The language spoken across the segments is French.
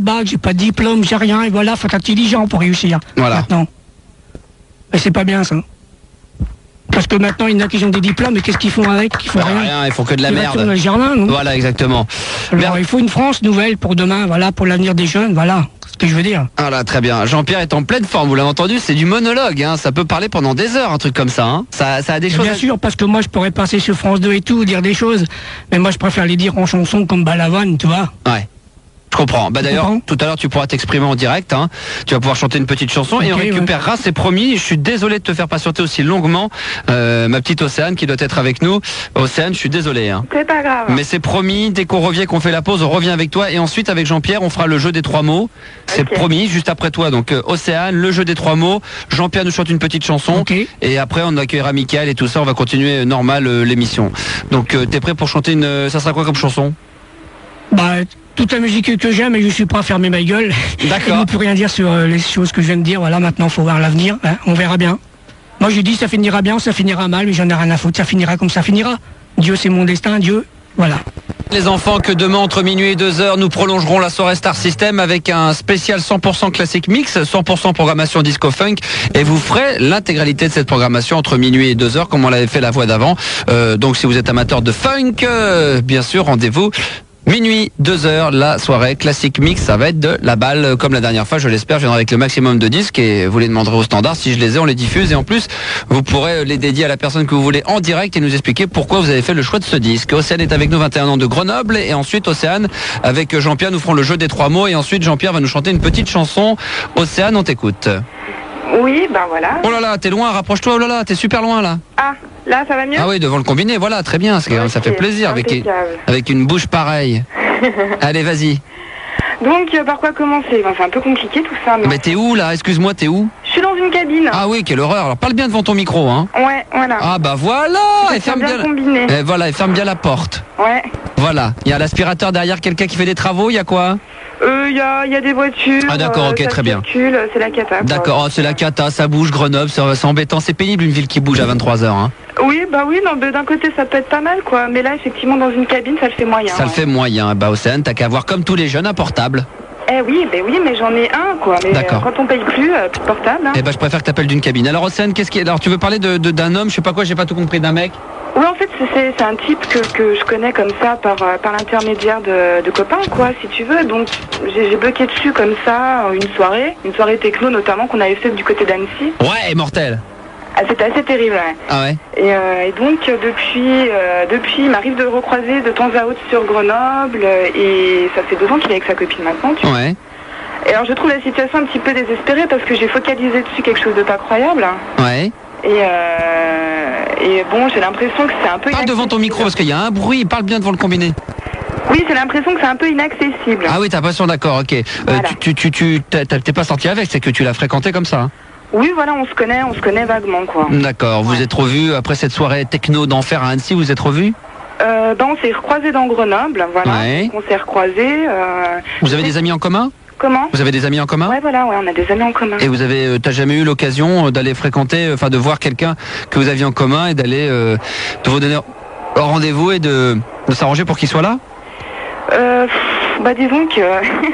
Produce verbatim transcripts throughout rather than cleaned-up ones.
de bac, j'ai pas de diplôme, j'ai rien, et voilà, faut être intelligent pour réussir. Voilà. Maintenant. Et c'est pas bien ça. Parce que maintenant, il y en a qui ont des diplômes, mais qu'est-ce qu'ils font avec? Ils font Bah, rien. rien, ils font que de la Ils merde. retournent dans le jardin, non? Voilà, exactement. Alors, Mer- il faut une France nouvelle pour demain, voilà, pour l'avenir des jeunes, voilà, c'est ce que je veux dire. Voilà, très bien. Jean-Pierre est en pleine forme, vous l'avez entendu, c'est du monologue, hein. Ça peut parler pendant des heures, un truc comme ça, hein. Ça, ça a des choses. Bien à- sûr, parce que moi, je pourrais passer sur France deux et tout, dire des choses, mais moi, je préfère les dire en chanson comme Balavoine, tu vois. Ouais. Je comprends. Bah Tu d'ailleurs, comprends tout à l'heure, tu pourras t'exprimer en direct, hein. Tu vas pouvoir chanter une petite chanson et on Ok, récupérera, c'est promis. Je suis désolé de te faire patienter aussi longuement, euh, ma petite Océane qui doit être avec nous. Océane, je suis désolé, hein. C'est pas grave. Mais c'est promis, dès qu'on revient, qu'on fait la pause, on revient avec toi et ensuite avec Jean-Pierre, on fera le jeu des trois mots. C'est Ok. promis, juste après toi. Donc euh, Océane, le jeu des trois mots. Jean-Pierre nous chante une petite chanson Ok. et après on accueillera Mickaël et tout ça. On va continuer euh, normal euh, l'émission. Donc euh, t'es prêt pour chanter une euh, ça sera quoi comme chanson? Bah, toute la musique que j'aime, et je suis prêt à fermer ma gueule. D'accord. Je ne peux rien dire sur euh, les choses que je viens de dire. Voilà, maintenant, faut voir l'avenir. Hein, on verra bien. Moi, je dis, ça finira bien, ça finira mal, mais j'en ai rien à foutre. Ça finira comme ça finira. Dieu, c'est mon destin. Dieu, voilà. Les enfants, que demain entre minuit et deux heures, nous prolongerons la soirée Star System avec un spécial cent pour cent classique mix, cent pour cent programmation disco funk, et vous ferez l'intégralité de cette programmation entre minuit et deux heures, comme on l'avait fait la fois d'avant. Euh, donc si vous êtes amateur de funk, euh, bien sûr, rendez-vous. Minuit, deux heures, la soirée classique mix, ça va être de la balle euh, comme la dernière fois, je l'espère, je viendrai avec le maximum de disques et vous les demanderez au standard, si je les ai, on les diffuse et en plus, vous pourrez les dédier à la personne que vous voulez en direct et nous expliquer pourquoi vous avez fait le choix de ce disque. Océane est avec nous, vingt et un ans de Grenoble, et ensuite Océane, avec Jean-Pierre, nous ferons le jeu des trois mots et ensuite Jean-Pierre va nous chanter une petite chanson. Océane, on t'écoute. Oui, ben voilà. Oh là là, t'es loin, rapproche-toi, oh là là, t'es super loin là. Ah, là, ça va mieux? Ah oui, devant le combiné, voilà, très bien, c'est- ça Ok, fait plaisir avec, impeccable. avec une bouche pareille. Allez, vas-y. Donc, euh, par quoi commencer? Ben, c'est un peu compliqué tout ça, mais... Mais t'es où là? Excuse-moi, t'es où? Je suis dans une cabine. Ah oui, quelle horreur. Alors parle bien devant ton micro, hein. Ouais, voilà. Ah bah voilà. Ça Et ferme bien bien. la- combiné. Et voilà, et ferme bien la porte. Ouais. Voilà. Il y a l'aspirateur derrière, quelqu'un qui fait des travaux. Il y a quoi? Euh, il y a, y a des voitures. Ah, d'accord, ok, ça très bien. circule, c'est la cata. quoi. D'accord. Oh, c'est la cata, ça bouge. Grenoble, c'est c'est embêtant. C'est pénible une ville qui bouge à vingt-trois heures. Hein. Oui, bah oui, non, mais d'un côté, ça peut être pas mal, quoi. Mais là, effectivement, dans une cabine, ça le fait moyen. Ça le ouais. fait moyen. Bah Océane, t'as qu'à avoir comme tous les jeunes un portable. Eh oui, ben oui, mais j'en ai un, quoi. Mais D'accord. euh, quand on paye plus, euh, plus de portable. Hein. Eh ben je préfère que t'appelles d'une cabine. Alors Océane, qu'est-ce qui est... Alors tu veux parler de de- d'un homme, je sais pas quoi, j'ai pas tout compris, d'un mec. Oui, en fait, c'est- c'est c'est un type que, que je connais comme ça par, euh, par l'intermédiaire de, de copains, quoi, si tu veux. Donc, j'ai j'ai bloqué dessus comme ça euh, une soirée, une soirée techno notamment qu'on avait faite du côté d'Annecy. Ouais, mortel. Ah, c'était assez terrible, ouais. Ah ouais. Et, euh, et donc, euh, depuis, euh, depuis, il m'arrive de le recroiser de temps à autre sur Grenoble, euh, et ça fait deux ans qu'il est avec sa copine maintenant, tu vois. Ouais. Et alors, je trouve la situation un petit peu désespérée parce que j'ai focalisé dessus quelque chose de pas croyable. Ouais. Et, euh, et bon, j'ai l'impression que c'est un peu... Parle devant ton inaccessible. micro parce qu'il y a un bruit. Parle bien devant le combiné. Oui, j'ai l'impression que c'est un peu inaccessible. Ah oui, t'as pas sûr, d'accord, ok. Euh, Voilà. tu, tu, tu, tu- t'as- t'es pas sorti avec, c'est que tu l'as fréquenté comme ça. Hein. Oui, voilà, on se connaît, on se connaît vaguement, quoi. D'accord, vous Ouais. êtes revus après cette soirée techno d'enfer à Annecy, vous êtes revus? Euh, ben, on s'est recroisés dans Grenoble, voilà. Ouais. On s'est recroisés. Euh... Vous avez des amis en commun? Comment? Vous avez des amis en commun? Ouais, voilà, ouais, on a des amis en commun. Et vous avez, euh, t'as jamais eu l'occasion euh, d'aller fréquenter, euh, enfin de voir quelqu'un que vous aviez en commun et d'aller, euh, de vous donner rendez-vous et de, de s'arranger pour qu'il soit là? Euh, pff, bah disons que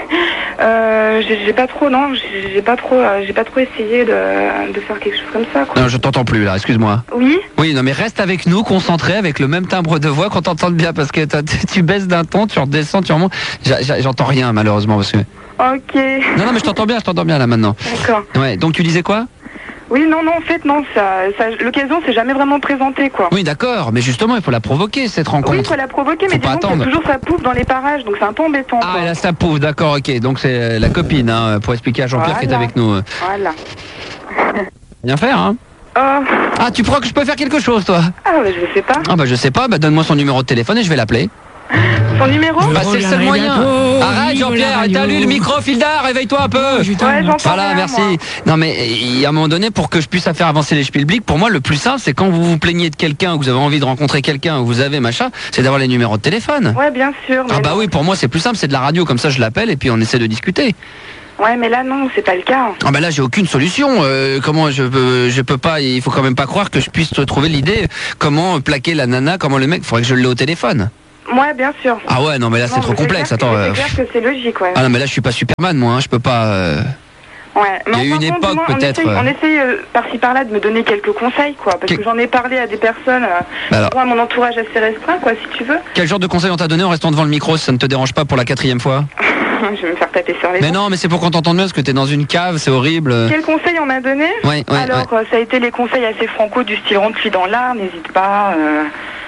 euh, j'ai j'ai pas trop, non, j'ai j'ai pas trop, euh, j'ai pas trop essayé de, de faire quelque chose comme ça, quoi. Non, je t'entends plus là, excuse-moi. Oui. Oui, non mais reste avec nous, concentré, avec le même timbre de voix, qu'on t'entende bien, parce que t'as- tu baisses d'un ton, tu redescends, tu remontes. J'a- j'a- J'entends rien malheureusement parce que. Ok. Non, non mais je t'entends bien, je t'entends bien là maintenant. D'accord. Ouais, donc tu disais quoi? Oui, non, non, en fait, non, ça, ça, l'occasion s'est jamais vraiment présentée, quoi. Oui, d'accord, mais justement, il faut la provoquer cette rencontre. Oui, il faut la provoquer, Faut mais pas disons qu'il y attendre. a toujours sa pouffe dans les parages, donc c'est un peu embêtant, Ah, quoi. elle a sa pouffe, d'accord, ok. Donc c'est euh, la copine, hein, pour expliquer à Jean-Pierre qui est Voilà. avec nous. Voilà. Bien faire, hein. Oh, Ah, tu crois que je peux faire quelque chose, toi? ah, bah, je sais pas. Ah, bah je sais pas, bah donne-moi son numéro de téléphone et je vais l'appeler. Son numéro? Bah c'est le seul reviendrai moyen. bientôt. Arrête, Vive Jean-Pierre, la radio. éteins-lui le micro, Filda, réveille-toi un peu. Putain, Ouais, j'entends Voilà, rien, merci. moi. Non mais il y a un moment donné, pour que je puisse faire avancer les Spielblick, pour moi le plus simple c'est quand vous vous plaignez de quelqu'un, ou vous avez envie de rencontrer quelqu'un, ou vous avez machin, c'est d'avoir les numéros de téléphone. Ouais, bien sûr. Ah mais bah non. oui, pour moi c'est plus simple, c'est de la radio, comme ça je l'appelle et puis on essaie de discuter. Ouais, mais là, non, c'est pas le cas. Ah bah là j'ai aucune solution. Euh, comment je peux, je peux pas. Il faut quand même pas croire que je puisse trouver l'idée. Comment plaquer la nana, comment le mec. Faudrait que je l'ai au téléphone. Ouais, bien sûr. Ah ouais, non mais là c'est Non, trop mais complexe. clair que- Attends. euh, C'est clair que c'est logique, ouais. Ah non mais là je suis pas Superman moi, hein. Je peux pas. euh, Ouais. Il y a Mais eu enfin, une bon, époque, dis-moi, on peut-être, essaye- euh. On essaye euh, par-ci par-là de me donner quelques conseils, quoi. Parce Quel- que j'en ai parlé à des personnes, euh, Bah alors. moi, à mon entourage assez restreint, quoi, si tu veux. Quel genre de conseil on t'a donné en restant devant le micro si ça ne te dérange pas pour la quatrième fois? Je vais me faire taper sur les Mais doigts. non, mais c'est pour qu'on t'entende mieux parce que t'es dans une cave, c'est horrible. Quels conseils on m'a donné? Ouais, ouais, Alors, ouais. euh, ça a été les conseils assez franco du style rentre-lui dans l'art, n'hésite pas. euh,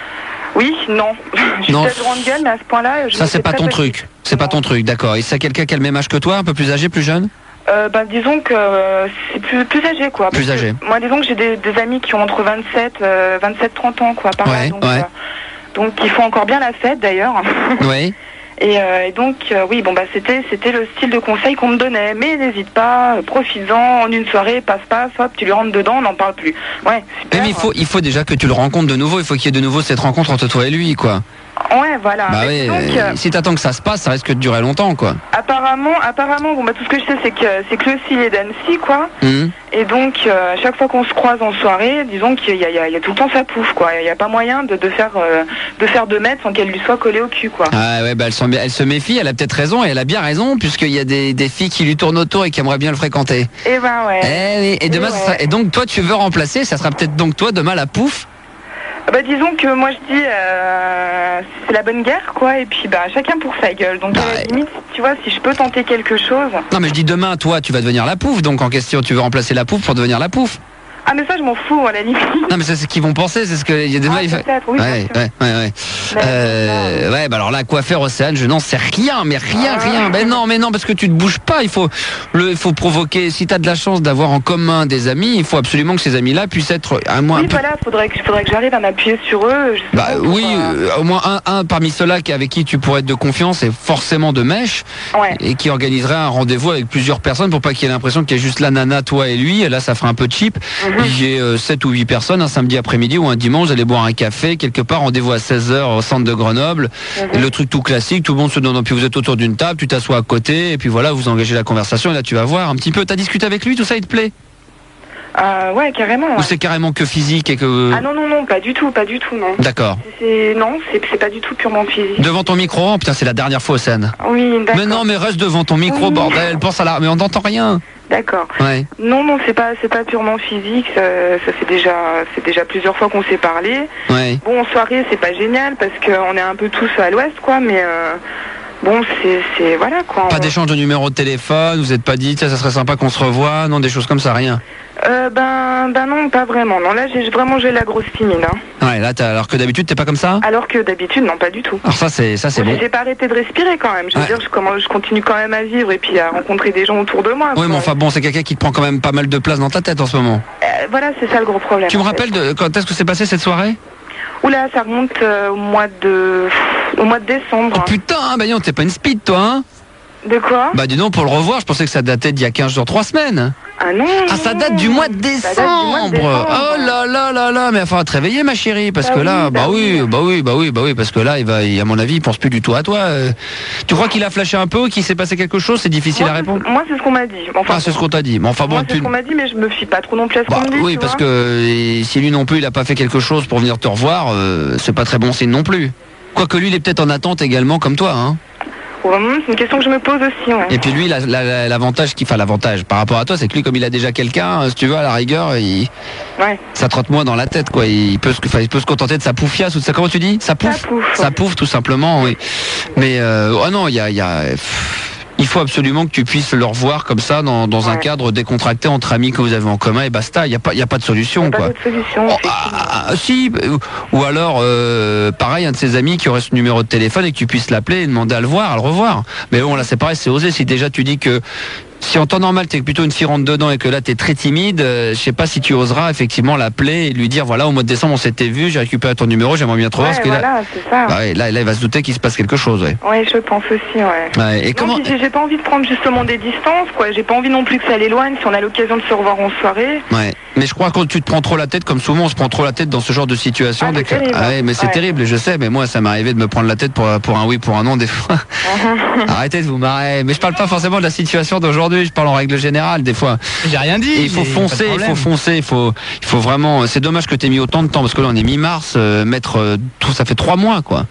Oui, non. Je suis Non. peut-être grande gueule, mais à ce point-là, je Ça me c'est fais pas très ton petite. truc. C'est pas Non. ton truc, d'accord. Et c'est quelqu'un qui a le même âge que toi, un peu plus âgé, plus jeune? Euh, ben, disons que euh, c'est plus, plus âgé, quoi. Plus Parce que âgé. Moi, disons que j'ai des, des amis qui ont entre vingt-sept, euh, vingt-sept trente ans, quoi, par là. Ouais, Donc, ouais. euh, donc, ils font encore bien la fête, d'ailleurs. Oui. Et, euh, et donc, euh, oui, bon, bah, c'était, c'était le style de conseil qu'on me donnait. Mais n'hésite pas, euh, profites-en, en une soirée, passe, passe, hop, tu lui rentres dedans, on n'en parle plus. Ouais, super. Mais il faut, il faut déjà que tu le rencontres de nouveau. Il faut qu'il y ait de nouveau cette rencontre entre toi et lui, quoi. Ouais, voilà. Bah Mais oui. donc, euh, Si t'attends que ça se passe, ça risque de durer longtemps, quoi. apparemment, apparemment, bon, bah, tout ce que je sais, c'est que, c'est que le aussi, il est d'Annecy, quoi. Hum. Et donc, euh, à chaque fois qu'on se croise en soirée, disons qu'il y a, il y a- il y a tout le temps sa pouffe, quoi. Il n'y a pas moyen de, de faire euh, de faire deux mètres sans qu'elle lui soit collée au cul, quoi. Ah ouais, bah elle, s'en- elle se méfie. Elle a peut-être raison et elle a bien raison puisqu'il y a des, des filles qui lui tournent autour et qui aimeraient bien le fréquenter. Et ben ouais. Eh oui. Et demain, Et ça ouais. sera- et donc toi, tu veux remplacer. Ça sera peut-être donc toi demain la pouffe. Bah disons que moi je dis euh, c'est la bonne guerre, quoi. Et puis bah chacun pour sa gueule. Donc Bah, à la limite, tu vois, si je peux tenter quelque chose. Non, mais je dis demain, toi, tu vas devenir la pouffe. Donc en question, tu veux remplacer la pouffe pour devenir la pouffe. Ah mais ça je m'en fous à la limite. Non, mais c'est ce qu'ils vont penser. C'est ce que il y a des Ah, mecs, il fait- peut-être, oui, bien Ouais, sûr. ouais, ouais, ouais. Mais, Euh, ouais, bah alors là, quoi faire, Océane? Je n'en sais rien, mais rien, Ah. rien. Ben non, mais non, parce que tu ne bouges pas. Il faut, le, il faut provoquer. Si tu as de la chance d'avoir en commun des amis, il faut absolument que ces amis-là puissent être un moins. oui, un peu- voilà, faudrait que faudrait que j'arrive à m'appuyer sur eux. justement, Bah pour, oui, euh, euh, au moins un, un parmi ceux-là qui- avec qui tu pourrais être de confiance et forcément de mèche ouais. et qui organiserait un rendez-vous avec plusieurs personnes pour pas qu'il y ait l'impression qu'il y a juste la nana, toi et lui. Et là, ça fera un peu cheap. Mhm. Il y ait sept ou huit personnes un samedi après-midi ou un dimanche, vous allez boire un café quelque part, rendez-vous à seize heures au centre de Grenoble. Mhm. Et le truc tout classique, tout le monde se donne, puis vous êtes autour d'une table, tu t'assois à côté et puis voilà, vous engagez la conversation et là tu vas voir un petit peu. T'as discuté avec lui, tout ça, il te plaît? Euh, ouais, carrément. Ou Ouais. c'est carrément que physique et que... Ah non non non, pas du tout, pas du tout, non. D'accord. C'est non, c'est c'est pas du tout purement physique. Devant ton micro, oh, putain, c'est la dernière fois, Océane. Oui, d'accord. Mais non, mais reste devant ton micro, Oui. bordel, pense à la... Mais on n'entend rien. D'accord. Ouais. Non, non, c'est pas, c'est pas purement physique. Ça, ça fait déjà, c'est déjà plusieurs fois qu'on s'est parlé. Ouais. Bon, en soirée, c'est pas génial parce qu'on est un peu tous à l'ouest, quoi. Mais euh, bon, c'est, c'est voilà, quoi. Pas On- d'échange de numéro de téléphone, vous êtes pas dit, tiens, ça serait sympa qu'on se revoie, non, des choses comme ça, rien. Euh, ben, ben non, pas vraiment. Non, là, j'ai vraiment j'ai la grosse timide. Hein. Ouais, là, t'as- alors que d'habitude, t'es pas comme ça? Alors que d'habitude, non, pas du tout. Alors ça, c'est ça, c'est Moi, bon. J'ai pas arrêté de respirer quand même. Je veux Ouais. dire, je, comment, je continue quand même à vivre et puis à rencontrer des gens autour de moi. Oui, quoi. mais enfin bon, c'est quelqu'un qui te prend quand même pas mal de place dans ta tête en ce moment. Euh, voilà, c'est ça le gros problème. Tu me en fait. rappelles de quand est-ce que s'est passé cette soirée? Oula, ça remonte euh, au mois de, au mois de décembre. Oh putain, hein, bah non, t'es pas une speed, toi, hein? De quoi? Bah dis donc, pour le revoir, je pensais que ça datait d'il y a quinze jours, trois semaines. Ah non. Ah, ça date du mois de Ça date du mois de décembre. décembre. Oh là là là là, mais il va te réveiller, ma chérie, parce Bah que là, oui, bah bah oui, oui. bah oui, bah oui, bah oui, parce que là, il va, il- à mon avis, il pense plus du tout à toi. Euh, Tu crois qu'il a flashé un peu, qu'il s'est passé quelque chose? C'est difficile Moi, à c'est- répondre. Moi, c'est ce qu'on m'a dit. Enfin, Ah, c'est ce qu'on t'a dit. Mais enfin bon, moi, c'est tu. ce qu'on m'a dit, mais je me fie pas trop non plus à ce Bah, qu'on me dit. oui, tu parce vois. que euh, si lui non plus, il a pas fait quelque chose pour venir te revoir, euh, c'est pas très bon signe non plus. Quoique lui, il est peut-être en attente également, comme toi, hein. Pour le moment, c'est une question que je me pose aussi, ouais. Et puis lui, la- la- la- l'avantage qu'il fait, l'avantage par rapport à toi, c'est que lui, comme il a déjà quelqu'un, euh, si tu veux, à la rigueur, il, Ouais. ça trotte moins dans la tête, quoi. Il peut se, enfin, il peut se contenter de sa poufiasse ou de sa, comment tu dis? Sa pouffe? Sa pouffe, Sa ouais. pouffe, tout simplement, oui. Mais, euh, oh non, il y a, il y a, pff, il faut absolument que tu puisses le revoir comme ça, dans, dans un Ouais. cadre décontracté entre amis que vous avez en commun et basta. Il y a pas, il y a pas de solution, Pas quoi. d'autre solution. Oh, effectivement. ah, ah, si, euh, ou alors euh, pareil, un de ses amis qui aurait ce numéro de téléphone et que tu puisses l'appeler et demander à le voir, à le revoir. Mais bon, là c'est pareil, c'est osé. Si déjà tu dis que si en temps normal t'es plutôt une fille rentre dedans et que là t'es très timide, euh, je sais pas si tu oseras effectivement l'appeler et lui dire voilà, au mois de décembre on s'était vu, j'ai récupéré ton numéro, j'aimerais bien te revoir. Ouais, parce que là, voilà, c'est ça. bah ouais, là, là il va se douter qu'il se passe quelque chose, ouais. Ouais, je pense aussi, ouais. Ouais, et Non, comment puis j'ai- j'ai pas envie de prendre justement des distances, quoi. J'ai pas envie non plus que ça l'éloigne si on a l'occasion de se revoir en soirée. Ouais. Mais je crois que quand tu te prends trop la tête, comme souvent on se prend trop la tête dans ce genre de situation. Ah, dès c'est que- terrible. Ah ouais, mais c'est Ouais. terrible, et je sais, mais moi ça m'est arrivé de me prendre la tête pour, pour un oui, pour un non des fois. Arrêtez de vous marrer. Mais je parle pas forcément de la situation d'aujourd'hui, je parle en règle générale des fois. J'ai rien dit. Et il faut mais pas de foncer, il faut problème. foncer, il faut, il faut vraiment. C'est dommage que t'aies mis autant de temps parce que là on est mi-mars, euh, mettre euh, tout, ça fait trois mois quoi.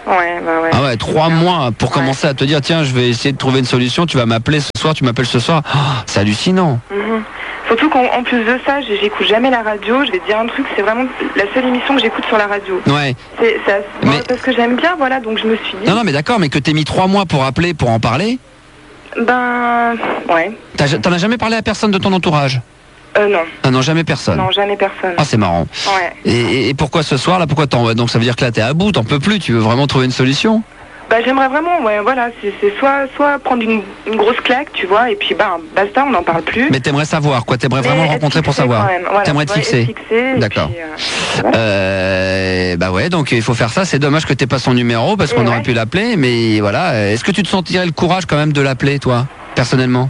Ouais, bah ouais. Ah ouais, trois mois pour commencer à te dire, tiens, je vais essayer de trouver une solution, tu vas m'appeler ce soir, tu m'appelles ce soir. Oh, c'est hallucinant. Mm-hmm. Surtout qu'en en plus de ça, j'écoute jamais la radio. Je vais te dire un truc, c'est vraiment la seule émission que j'écoute sur la radio. Ouais. C'est ça, mais... parce que j'aime bien, voilà, donc je me suis dit... Non, non, mais d'accord, mais que t'aies mis trois mois pour appeler, pour en parler. Ben... Ouais. T'en as jamais parlé à personne de ton entourage? Euh, non. Ah non, jamais personne. Non, jamais personne. Ah, c'est marrant. Ouais. Et, et pourquoi ce soir, là, pourquoi t'en... Donc ça veut dire que là, t'es à bout, t'en peux plus, tu veux vraiment trouver une solution? Bah, j'aimerais vraiment, ouais, voilà, c'est soit, soit prendre une, une grosse claque, tu vois, et puis, bah, basta, on n'en parle plus. Mais t'aimerais savoir, quoi, t'aimerais vraiment le rencontrer pour savoir. Voilà, t'aimerais te fixer. fixé D'accord. Euh, voilà. euh, bah ouais, donc il faut faire ça, c'est dommage que t'aies pas son numéro, parce qu'on ouais. aurait pu l'appeler, mais voilà. Est-ce que tu te sentirais le courage quand même de l'appeler, toi, personnellement?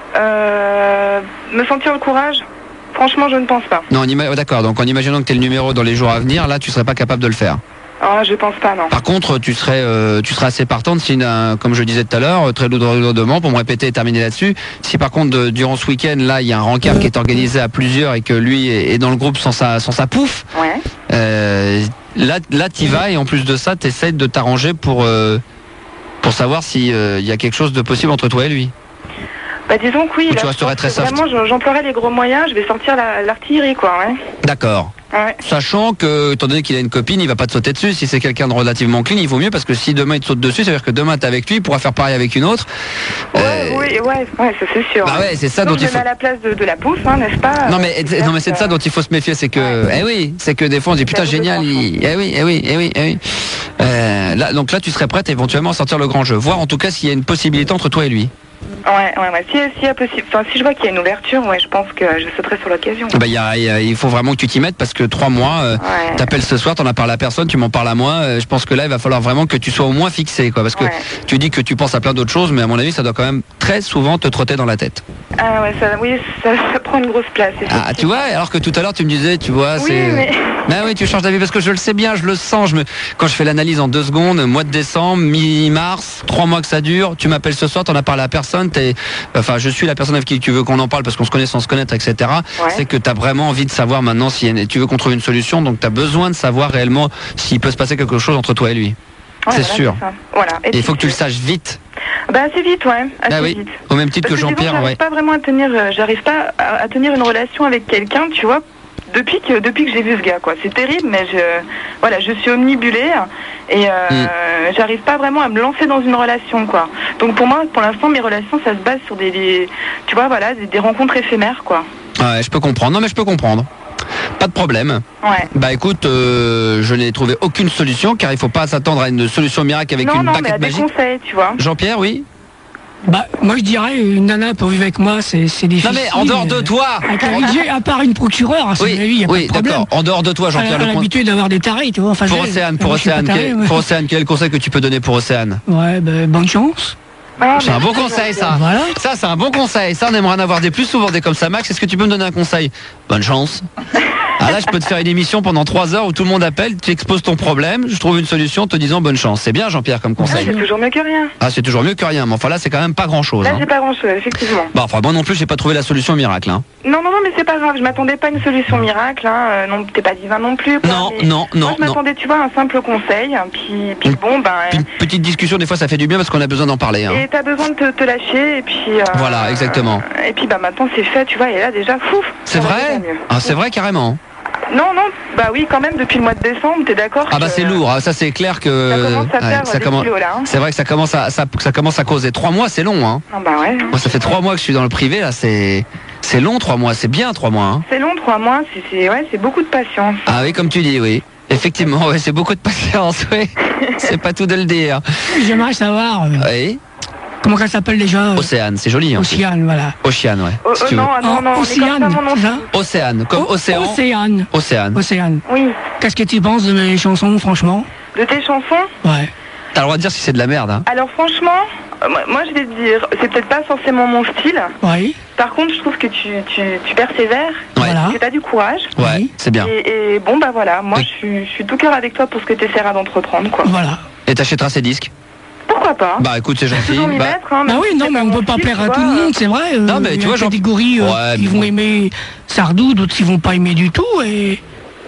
Euh... Me sentir le courage? Franchement, je ne pense pas. Non, ima... d'accord, donc en imaginant que tu aies le numéro dans les jours à venir, là, tu serais pas capable de le faire. Ah, je pense pas, non. Par contre, tu serais, euh, tu serais assez partante si, euh, comme je disais tout à l'heure, très lourdement, pour me répéter et terminer là-dessus. Si par contre, de, durant ce week-end, là, il y a un rencard qui est organisé à plusieurs et que lui est, est dans le groupe sans sa, sans sa pouffe, ouais. euh, là, là, t'y vas et en plus de ça, t'essaies de t'arranger pour, euh, pour savoir s'il euh, y a quelque chose de possible entre toi et lui. Bah disons que oui. Ou là, tu resterais très soft. Vraiment, j'emploierais les gros moyens, je vais sortir l'artillerie, quoi, ouais. D'accord. Ouais. Sachant que, étant donné qu'il a une copine, il va pas te sauter dessus. Si c'est quelqu'un de relativement clean, il vaut mieux parce que si demain il te saute dessus, ça veut dire que demain t'es avec lui, il pourra faire pareil avec une autre. Ouais, euh... oui, ouais, ouais, ça c'est sûr. Bah ouais, c'est ça donc dont il faut. à la place de, de la pouffe, hein, n'est-ce pas? Non mais, euh, non mais c'est de ça dont il faut se méfier, c'est que, ouais. eh oui, c'est que des fois on dit putain génial, il... eh oui, eh oui, eh oui, eh oui. Euh, là, donc là tu serais prête éventuellement à sortir le grand jeu, voir en tout cas s'il y a une possibilité entre toi et lui. Ouais, ouais, ouais. Si, si, y possible... enfin, si je vois qu'il y a une ouverture, ouais, je pense que je sauterai sur l'occasion. Bah, y a, y a, il faut vraiment que tu t'y mettes parce que trois mois, euh, ouais. t'appelles ce soir, t'en as parlé à personne, tu m'en parles à moi. Euh, je pense que là, il va falloir vraiment que tu sois au moins fixé, quoi. Parce que ouais. tu dis que tu penses à plein d'autres choses, mais à mon avis, ça doit quand même très souvent te trotter dans la tête. Ah ouais, ça, oui, ça, ça prend une grosse place. Ah, tu vois, alors que tout à l'heure, tu me disais, tu vois, oui, c'est. Mais... Ben oui, tu changes d'avis parce que je le sais bien, je le sens. Je me... Quand je fais l'analyse en deux secondes, mois de décembre, mi-mars, trois mois que ça dure, tu m'appelles ce soir, t'en as parlé à personne, t'es... Enfin, je suis la personne avec qui tu veux qu'on en parle parce qu'on se connaît sans se connaître, et cetera. Ouais. C'est que t'as vraiment envie de savoir maintenant si tu veux qu'on trouve une solution, donc t'as besoin de savoir réellement s'il peut se passer quelque chose entre toi et lui. Ouais, c'est voilà, sûr. Voilà. Et il faut que tu le saches vite. Bah assez vite, ouais. Assez bah oui. Vite. Au même titre parce que, que Jean-Pierre, j'arrive ouais. pas vraiment à tenir, euh, j'arrive pas à, à tenir une relation avec quelqu'un, tu vois. Depuis que depuis que j'ai vu ce gars, quoi. C'est terrible, mais je voilà, je suis omnibulée et euh, mm. j'arrive pas vraiment à me lancer dans une relation, quoi. Donc pour moi, pour l'instant, mes relations, ça se base sur des, des tu vois, voilà, des, des rencontres éphémères, quoi. Ouais, je peux comprendre. Non, mais je peux comprendre. Pas de problème. Ouais. Bah écoute, euh, je n'ai trouvé aucune solution car il faut pas s'attendre à une solution miracle avec non, une non, baguette mais à magique. des conseils, tu vois. Jean-Pierre, oui. Bah, moi je dirais, une nana pour vivre avec moi, c'est difficile. Non mais en dehors de toi avec un budget, à part une procureure, à son oui, avis, il n'y a oui, pas de problème. En dehors de toi, Jean-Pierre, elle a l'habitude d'avoir des tarés, tu vois. Enfin, pour Océane, pour Océane, quel, ouais. pour Océane, quel conseil que tu peux donner pour Océane? Ouais, bah, bonne chance. Ah, c'est un bon conseil, ça. Voilà. Ça, c'est un bon conseil. Ça, on aimerait en avoir des plus souvent des comme ça. Max, est-ce que tu peux me donner un conseil? Bonne chance. Ah là, je peux te faire une émission pendant trois heures où tout le monde appelle, tu exposes ton problème, je trouve une solution en te disant bonne chance. C'est bien, Jean-Pierre, comme conseil. Ah, c'est toujours mieux que rien. Ah, c'est toujours mieux que rien. Mais enfin là, c'est quand même pas grand-chose. Là, hein. c'est pas grand-chose, effectivement. Bon, enfin, moi non plus, j'ai pas trouvé la solution miracle. Hein. Non, non, non, mais c'est pas grave. Je m'attendais pas à une solution miracle. Hein. Euh, non, t'es pas divin non plus. Quoi, non, non, non. Moi, je m'attendais, tu vois, à un simple conseil. Puis, puis bon, ben. Puis une petite discussion, des fois, ça fait du bien parce qu'on a besoin d'en parler. Hein. Et t'as besoin de te, te lâcher, et puis. Euh, voilà, exactement. Euh, et puis, bah maintenant, c'est fait, tu vois. Et là, déjà, fouf. C'est vrai. Ah, c'est vrai, carrément. Non, non, bah oui, quand même, depuis le mois de décembre, t'es d'accord? Ah bah c'est lourd, ça c'est clair que... Ça commence à faire ouais, ça des commence... kilos, là. Hein. C'est vrai que ça commence à, ça, ça commence à causer. Trois mois, c'est long, hein. Ah bah ouais. Moi, ça fait trois mois que je suis dans le privé, là, c'est... C'est long, trois mois, c'est bien, trois mois. Hein. C'est long, trois mois, c'est ouais, c'est beaucoup de patience. Ah oui, comme tu dis, oui. Effectivement, ouais, c'est beaucoup de patience, oui. C'est pas tout de le dire. J'aimerais savoir... Euh... Oui. Comment ça s'appelle déjà euh... Océane, c'est joli. Hein, Océane, voilà. Océane, ouais. Oh, si euh, tu veux. non, non, non, Océane, Océane, comme o océan. Océane. Océane. Océane. Oui. Qu'est-ce que tu penses de mes chansons, franchement? De tes chansons? Ouais. T'as le droit de dire si c'est de la merde, hein. Alors franchement, euh, moi je vais te dire, c'est peut-être pas forcément mon style. Oui. Par contre, je trouve que tu, tu, tu persévères, ouais. que tu as du courage. Ouais, c'est bien. Et, et bon, bah voilà, moi je suis, je suis tout cœur avec toi pour ce que tu essaieras d'entreprendre, quoi. Voilà. Et t'achèteras ces disques? Pourquoi pas? Bah écoute, c'est gentil. Bah, mettre, hein, bah oui, non, mais on peut pas plaire à tout le monde, c'est vrai. Euh, non, mais tu vois, il y a des catégories euh, ouais, qui vont aimer Sardou, d'autres qui vont pas aimer du tout, et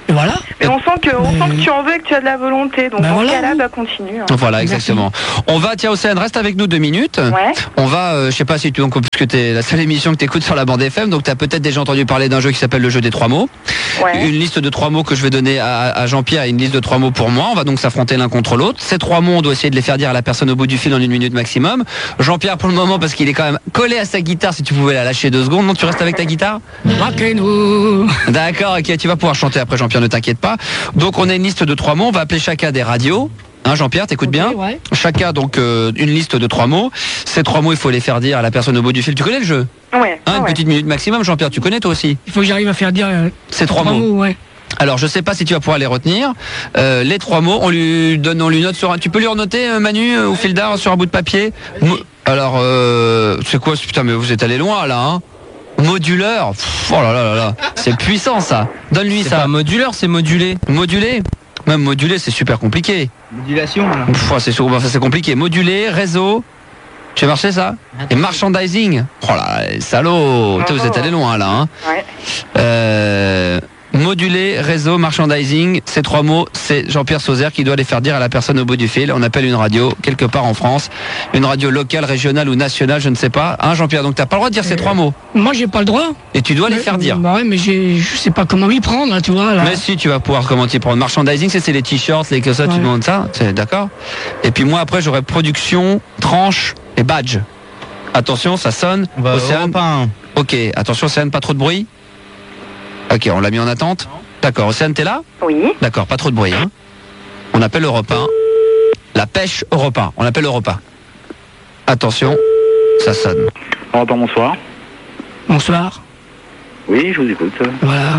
Et voilà. Mais on sent que, on Mais- sent que tu en veux et que tu as de la volonté. Donc Ben dans voilà, ce cas-là, oui. bah continue. hein. Voilà, Merci. exactement. On va, tiens, Océane, reste avec nous deux minutes. Ouais. On va, euh, je sais pas si tu, donc, parce que t'es la seule émission que t'écoutes sur la bande F M, donc t'as peut-être déjà entendu parler d'un jeu qui s'appelle le jeu des trois mots. Ouais. Une liste de trois mots que je vais donner à, à Jean-Pierre, une liste de trois mots pour moi. On va donc s'affronter l'un contre l'autre. Ces trois mots, on doit essayer de les faire dire à la personne au bout du fil en une minute maximum. Jean-Pierre, pour le moment, parce qu'il est quand même collé à sa guitare, si tu pouvais la lâcher deux secondes. Non, tu restes avec ta guitare? Rock'n'roll. D'accord, ok, tu vas pouvoir chanter après, Jean-Pierre, ne t'inquiète pas. Donc on a une liste de trois mots, on va appeler chacun des radios. Hein, Jean-Pierre, t'écoutes Ok, bien? ouais. Chacun donc euh, une liste de trois mots. Ces trois mots, il faut les faire dire à la personne au bout du fil. Tu connais le jeu? Ouais. Hein, ah une ouais. petite minute maximum, Jean-Pierre, tu connais toi aussi? Il faut que j'arrive à faire dire euh, Ces trois mots. ouais. Alors je sais pas si tu vas pouvoir les retenir. Euh, les trois mots, on lui donne, on lui note sur un. Tu peux lui renoter, euh, Manu, euh, au fil d'art, sur un bout de papier. Mo- Alors euh, c'est quoi ce- putain, mais vous êtes allé loin là, hein? Moduleur. Pff, oh là là là là. C'est puissant ça. Donne-lui C'est ça. pas moduleur, c'est modulé. Modulé. Même modulé, c'est super compliqué. Modulation. Pff, c'est sur- enfin, c'est compliqué. Modulé, réseau. Tu fais marcher ça? Et merchandising. Oh là, là, salaud. Putain, vous êtes allé loin là, hein? Ouais. Euh, modulé, réseau, merchandising, ces trois mots, c'est Jean-Pierre Sauzère qui doit les faire dire à la personne au bout du fil. On appelle une radio, quelque part en France, une radio locale, régionale ou nationale, je ne sais pas. Hein, Jean-Pierre, donc t'as pas le droit de dire ces trois mots. Moi, j'ai pas le droit. Et tu dois les Mais- faire dire. Bah ouais, mais j'ai- je sais pas comment m'y prendre, là, tu vois. Là. Mais si, tu vas pouvoir comment t'y prendre. Merchandising, c'est c'est les t-shirts, les que ça, tu Ouais. demandes ça, c'est d'accord. Et puis moi, après, j'aurai production, tranche et badge. Attention, ça sonne. On va Océane. Europe un. Ok, attention, Océane, pas trop de bruit. Ok, on l'a mis en attente. D'accord, Océane, t'es là? Oui. D'accord, pas trop de bruit. Hein. On appelle Europe un. La pêche Europe un. On appelle Europe un. Attention, ça sonne. Pardon, bonsoir. Bonsoir. Oui, je vous écoute. Voilà.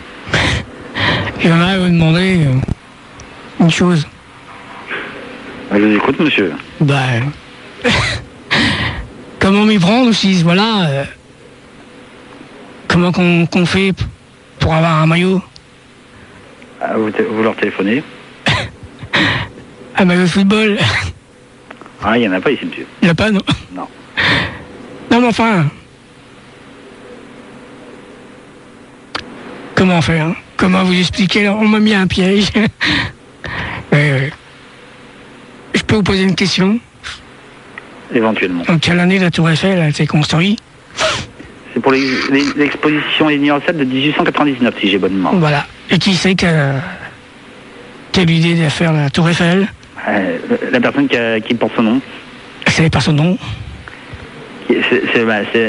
J'aimerais vous demander euh, une chose. Je vous écoute, monsieur. Bah. Comment m'y prendre aussi, voilà. euh, comment qu'on qu'on fait p- pour avoir un maillot? Ah, Vous, té- vous leur téléphonez? Un maillot de football? Ah, il n'y en a pas ici, monsieur. Il n'y en a pas, non? Non. Non, mais enfin. Comment faire, hein? Comment vous expliquer? On m'a mis un piège. Euh, je peux vous poser une question? Éventuellement. En quelle année la Tour Eiffel a été construite? C'est pour les- les- l'exposition universelle de dix-huit cent quatre-vingt-dix-neuf, si j'ai bonne mémoire. Voilà. Et qui c'est qui a, qui a l'idée de faire la Tour Eiffel? Euh, la personne qui, a- qui porte son nom, C'est pas son nom. qui- c'est... c'est- bah, c'est-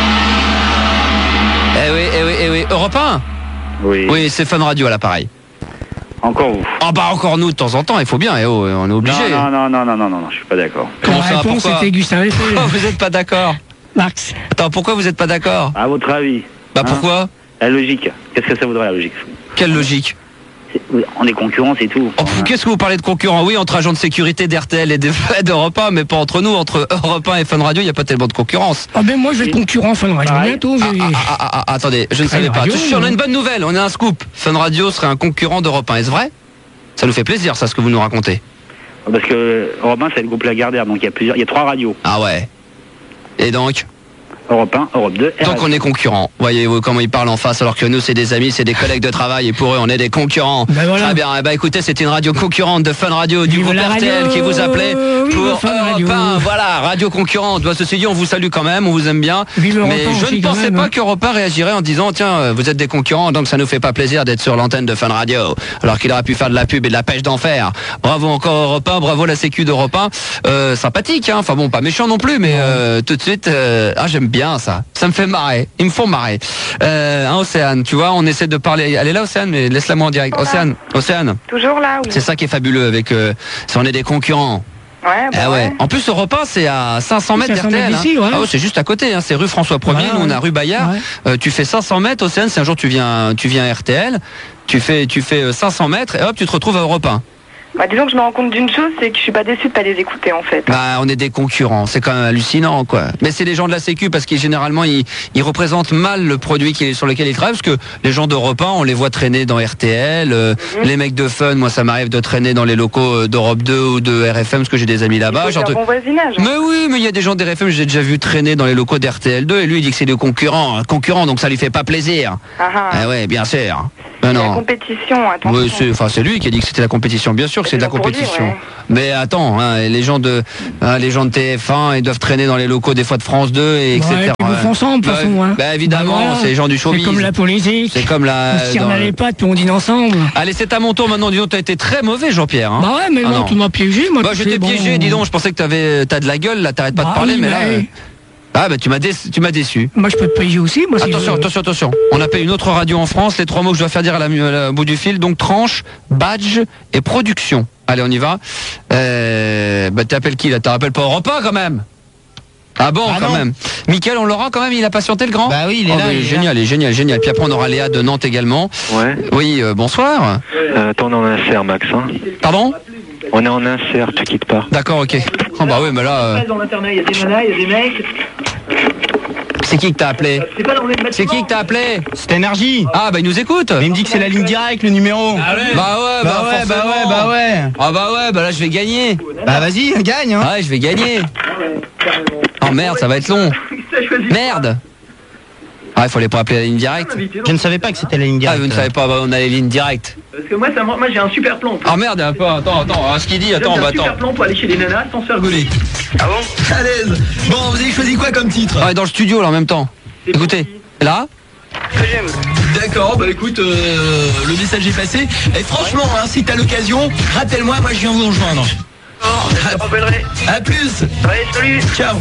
Eh oui, eh oui, eh oui. Europe un. oui. Oui, c'est Fun Radio à l'appareil. Encore vous. Ah bah encore nous de temps en temps, il faut bien, eh oh, on est obligé. Non, non, non, non, non, non, non, je suis pas d'accord. Comment la ça, réponse pourquoi c'était Gustave Eiffel. Pourquoi vous êtes pas d'accord? Max. Attends, pourquoi vous êtes pas d'accord? À votre avis, Bah Hein pourquoi? la logique, qu'est-ce que ça voudrait la logique? Quelle logique? C'est- oui, on est concurrents, c'est tout. Oh, pff, qu'est-ce que vous parlez de concurrents? Oui, entre agents de sécurité d'R T L et de- d'Europe un, mais pas entre nous. Entre Europe un et Fun Radio, il n'y a pas tellement de concurrence. Ah ben moi je vais être concurrent Fun Radio Pareil. bientôt. je vais- Ah, ah, ah, ah, attendez, je ne Fun savais pas. Radio, Attention, on a non. une bonne nouvelle, on a un scoop. Fun Radio serait un concurrent d'Europe un, est-ce vrai? Ça nous fait plaisir, ça, ce que vous nous racontez. Parce que Europe un, c'est le groupe Lagardère, donc il y a plusieurs, il y a trois radios. Ah ouais. Et donc Europe un, Europe deux, R S. Donc on est concurrents. Voyez-vous comment ils parlent en face, alors que nous, c'est des amis, c'est des collègues de travail, et pour eux, on est des concurrents. Ben voilà. Très bien. Eh ben, écoutez, c'est une radio concurrente de Fun Radio, du Vive groupe la R T L radio. qui vous appelait Vive pour Fun Europe Radio. un. Voilà, radio concurrente. Bah, ceci dit, on vous salue quand même, on vous aime bien. Vive Europe Mais un je aussi, ne quand pensais même, pas hein. qu'Europe un réagirait en disant, tiens, euh, vous êtes des concurrents, donc ça nous fait pas plaisir d'être sur l'antenne de Fun Radio. Alors qu'il aurait pu faire de la pub et de la pêche d'enfer. Bravo encore Europe un, bravo la Sécu d'Europe un. Euh, sympathique, hein. Enfin bon, pas méchant non plus, mais euh, tout de suite, euh, ah j'aime bien ça. Ça me fait marrer. Ils me font marrer. Euh, hein, Océane, tu vois, on essaie de parler. Elle est là, Océane, mais laisse-la moi en direct. Voilà. Océane, Océane, Toujours là, oui. c'est ça qui est fabuleux avec. Euh, si on est des concurrents. Ouais, bah Ah ouais. ouais. En plus, Europe un, c'est à cinq cents mètres cinq cents d'R T L. mètres d'ici, ouais. Ah ouais, c'est juste à côté. Hein. C'est rue François Ier. Voilà, Nous, on a ouais. rue Bayard. Ouais. Euh, tu fais cinq cents mètres, Océane. Si un jour tu viens, tu viens à R T L, tu fais, tu fais euh, cinq cents mètres et hop, tu te retrouves à Europe un. Bah, disons que je me rends compte d'une chose, c'est que je suis pas déçue de pas les écouter en fait. Bah, on est des concurrents, c'est quand même hallucinant, quoi. Mais c'est les gens de la Sécu parce qu'ils généralement ils, ils représentent mal le produit qui est sur lequel ils travaillent, parce que les gens d'Europe un, on les voit traîner dans R T L, euh, mm-hmm. les mecs de Fun, moi ça m'arrive de traîner dans les locaux d'Europe deux ou de R F M parce que j'ai des amis là-bas. C'est un bon voisinage. Mais oui, mais il y a des gens d'R F M, j'ai déjà vu traîner dans les locaux d'R T L deux et lui il dit que c'est des concurrents, un concurrent, donc ça lui fait pas plaisir. Ah ah. Eh ouais, bien sûr. C'est la compétition, attention. Oui, c'est, enfin, c'est lui qui a dit que c'était la compétition, bien sûr que c'est de la compétition. Lui, ouais. Mais attends, hein, les gens de, hein, les gens de T F un, ils doivent traîner dans les locaux des fois de France deux, et etc. Ouais, ils bouffent ensemble, de toute façon. Hein. Bah, évidemment, bah, voilà. C'est les gens du showbiz. C'est comme la politique. C'est comme la. On se tire dans les pattes, puis on dîne ensemble. Allez, c'est à mon tour maintenant. Dis donc, t'as été très mauvais, Jean-Pierre. Hein. Bah ouais, mais ah non, non, tu m'as piégé, moi. Bah, j'étais bon... piégé, dis donc, je pensais que t'avais, t'as de la gueule, là, t'arrêtes pas bah, de parler, oui, mais là. Euh... Ah bah tu m'as déçu, tu m'as déçu. Moi je peux te payer aussi. Moi, attention, si je... attention, attention. On appelle une autre radio en France. Les trois mots que je dois faire dire à la, à la, au bout du fil. Donc tranche, badge et production. Allez, on y va. Euh, bah t'appelles qui là? T'en rappelles pas Europe un quand même? Ah bon, ah quand non. même. Mickaël, on l'aura quand même. Il a patienté le grand. Bah oui, il est oh, là. Il est génial, là. est génial, génial. Puis après on aura Léa de Nantes également. Ouais. Oui, euh, bonsoir. Euh, attends, on est en insert, Max. Hein. Pardon? On est en insert, tu quittes pas. D'accord, ok. Oh bah oui, mais là. Euh... Dans l'internet, il y a des nanas, il y a des mecs. C'est qui que t'as appelé? C'est pas dans les C'est qui que t'as appelé? C'est Énergie. Ah bah il nous écoute. Il me dit que c'est la ligne directe, le numéro. Ah ouais. Bah ouais, bah, bah ouais, bah ouais, bah ouais. Ah bah ouais, bah là je vais gagner. Bah vas-y, gagne. Hein. Ouais, je vais gagner. Oh merde, ça va être long. Merde. Ah, il fallait pas appeler la ligne directe. Je ne savais pas que c'était la ligne directe. Ah, vous ne savez pas, bah, on a les lignes directes. Parce que moi, ça, moi j'ai un super plan. Ah merde, attends, attends, attends, ce qu'il dit, attends, bah attends. J'ai un super plan pour aller chez les nanas sans se faire gauler. Ah bon? À l'aise. Bon, vous avez choisi quoi comme titre? Ah, dans le studio là en même temps. Écoutez, là. Que j'aime. D'accord, bah écoute, euh, le message est passé. Et franchement, hein, si t'as l'occasion, rappelle-moi, moi je viens vous rejoindre. Oh, je te rappellerai. A plus. Allez, salut. Ciao.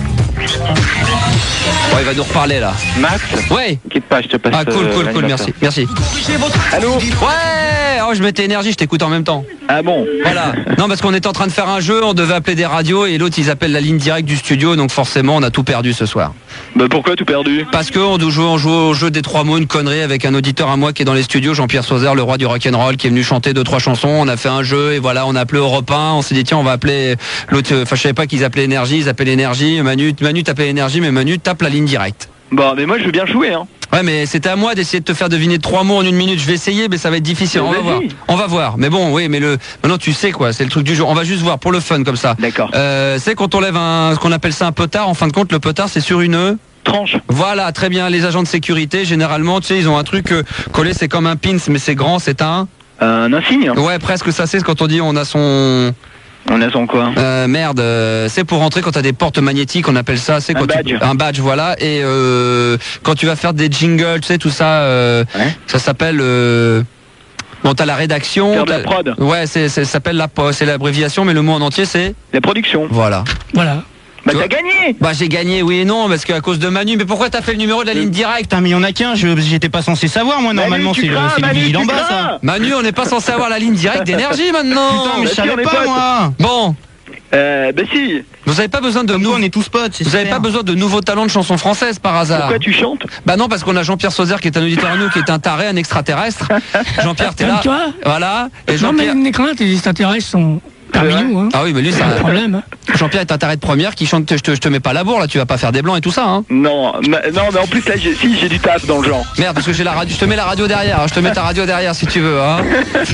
Bon, il va nous reparler là. Max? Ouais. Quitte pas, je te passe. Ah cool, cool, cool, merci, merci. Allô? Ouais. Oh, je mettais énergie, je t'écoute en même temps. Ah bon? Voilà. Non, parce qu'on était en train de faire un jeu, on devait appeler des radios et l'autre ils appellent la ligne directe du studio, donc forcément on a tout perdu ce soir. Bah pourquoi tout perdu? Parce qu'on joue, on joue au jeu des trois mots, une connerie avec un auditeur à moi qui est dans les studios, Jean-Pierre Sauzère, le roi du rock'n'roll, qui est venu chanter deux trois chansons. On a fait un jeu et voilà, on a appelé Europe un. On s'est dit tiens, on va appeler l'autre. Enfin, je savais pas qu'ils appelaient Énergie, ils appellent Énergie. Manu, Manu t'appelle Énergie, mais Manu tape la ligne directe. Bon, mais moi je veux bien jouer, hein. Ouais, mais c'était à moi d'essayer de te faire deviner trois mots en une minute. Je vais essayer, mais ça va être difficile. On va voir. On va voir. Mais bon, oui, mais le maintenant tu sais quoi, c'est le truc du jour. On va juste voir pour le fun comme ça. D'accord. Euh, c'est quand on lève un, ce qu'on appelle ça un potard. En fin de compte, le potard c'est sur une tranche. Voilà, très bien. Les agents de sécurité, généralement, tu sais, ils ont un truc euh, collé, c'est comme un pins, mais c'est grand, c'est un. Un insigne. Ouais, presque ça. C'est quand on dit on a son. On a son quoi? euh, Merde, euh, c'est pour rentrer quand t'as des portes magnétiques, on appelle ça. C'est un quand badge. Tu, un badge, voilà. Et euh, quand tu vas faire des jingles, tu sais, tout ça, euh, ouais. ça s'appelle. Euh, Bon, t'as la rédaction. Faire de la prod. Ouais, c'est, c'est, ça s'appelle la, c'est l'abréviation, mais le mot en entier, c'est la production. Voilà. Voilà. Bah t'as gagné. Bah j'ai gagné, oui et non, parce qu'à cause de Manu. Mais pourquoi t'as fait le numéro de la ligne directe? Putain, mais il y en a qu'un, je, j'étais pas censé savoir, moi, normalement, Manu, c'est, crains, c'est Manu, le bidule en bas, crains. ça. Manu, on n'est pas censé avoir la ligne directe d'énergie maintenant. Putain, mais bah, je savais si, pas, moi. Bon. Euh, bah si. Vous avez pas besoin de nous, nous. on est tous potes, c'est Vous avez pas besoin de nouveaux talents de chansons françaises par hasard? Pourquoi tu chantes? Bah non, parce qu'on a Jean-Pierre Sauzère qui est un auditeur à nous, qui est un taré, un extraterrestre. Jean-Pierre, t'es là. Comme toi. Voilà. Et Non, mais Jean-Pierre. les craintes, les extraterrestres sont parmi Ouais. nous. Hein. Ah oui, mais lui, c'est Pas de un problème. Hein. Jean-Pierre est un taré de première qui chante. Je te, je te mets pas la bourre là, tu vas pas faire des blancs et tout ça, hein. Non, ma- non, mais en plus là, j'ai, si j'ai du taf dans le genre. Merde, parce que j'ai la radio. Je te mets la radio derrière. hein. Je te mets ta radio derrière si tu veux, hein.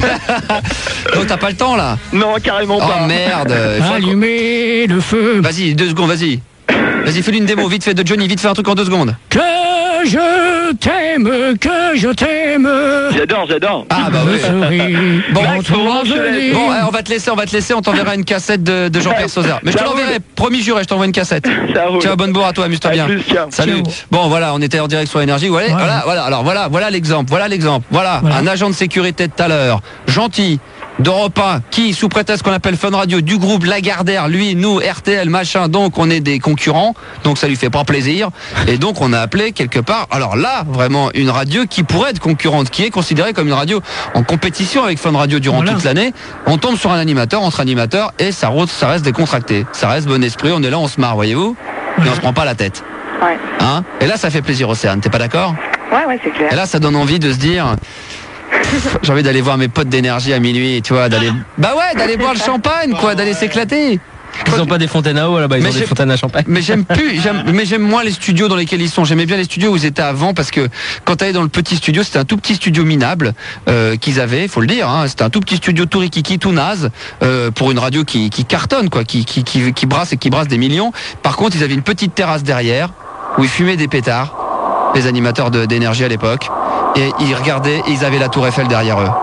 Donc t'as pas le temps là. Non, carrément Oh pas. merde. il faut- Allumer le feu. Vas-y, deux secondes, vas-y. Vas-y, fais-lui une démo, vite fait de Johnny, vite fait un truc en deux secondes. Que je t'aime, que je t'aime. J'adore, j'adore. Ah bah Je oui. serai Bon, dans ton avenir. Bon, eh, on va te laisser, on va te laisser, on t'enverra une cassette de, de Jean-Pierre Sauzère. Mais je te Ça l'enverrai, roule. promis juré, je t'envoie une cassette. Ça roule. Tiens, bonne bourre à toi, amuse-toi À bien. plus, ciao. Salut. Ciao. Bon, voilà, on était en direct sur Énergie. Voilà, Ouais. voilà, voilà. Alors voilà, voilà l'exemple. Voilà l'exemple. Voilà, Voilà. un agent de sécurité de tout à l'heure, gentil, d'Europe un, qui, sous prétexte qu'on appelle Fun Radio, du groupe Lagardère, lui, nous, R T L, machin, donc on est des concurrents, donc ça lui fait pas plaisir. Et donc on a appelé quelque part, alors là, vraiment, une radio qui pourrait être concurrente, qui est considérée comme une radio en compétition avec Fun Radio durant Voilà. toute l'année. On tombe sur un animateur, entre animateurs, et ça, reste- ça reste décontracté. Ça reste bon esprit, on est là, on se marre, voyez-vous, et on se prend pas la tête. Ouais. Hein, et là, ça fait plaisir, Océane, t'es pas d'accord? Ouais, ouais, c'est clair. Et là, ça donne envie de se dire, J'ai envie d'aller voir mes potes d'énergie à minuit, tu vois, d'aller. Bah ouais, d'aller boire le champagne, quoi, d'aller s'éclater. Ils ont pas des fontaines à eau là-bas, ils Mais ont des j'ai- fontaines à champagne. Mais j'aime plus, j'aime, mais j'aime moins les studios dans lesquels ils sont. J'aimais bien les studios où ils étaient avant parce que quand t'allais dans le petit studio, c'était un tout petit studio minable euh, qu'ils avaient, faut le dire. Hein, c'était un tout petit studio tout rikiki, tout naze euh, pour une radio qui, qui cartonne, quoi, qui, qui, qui, qui brasse et qui brasse des millions. Par contre, ils avaient une petite terrasse derrière où ils fumaient des pétards, les animateurs de- d'énergie à l'époque, et ils regardaient et ils avaient la Tour Eiffel derrière eux.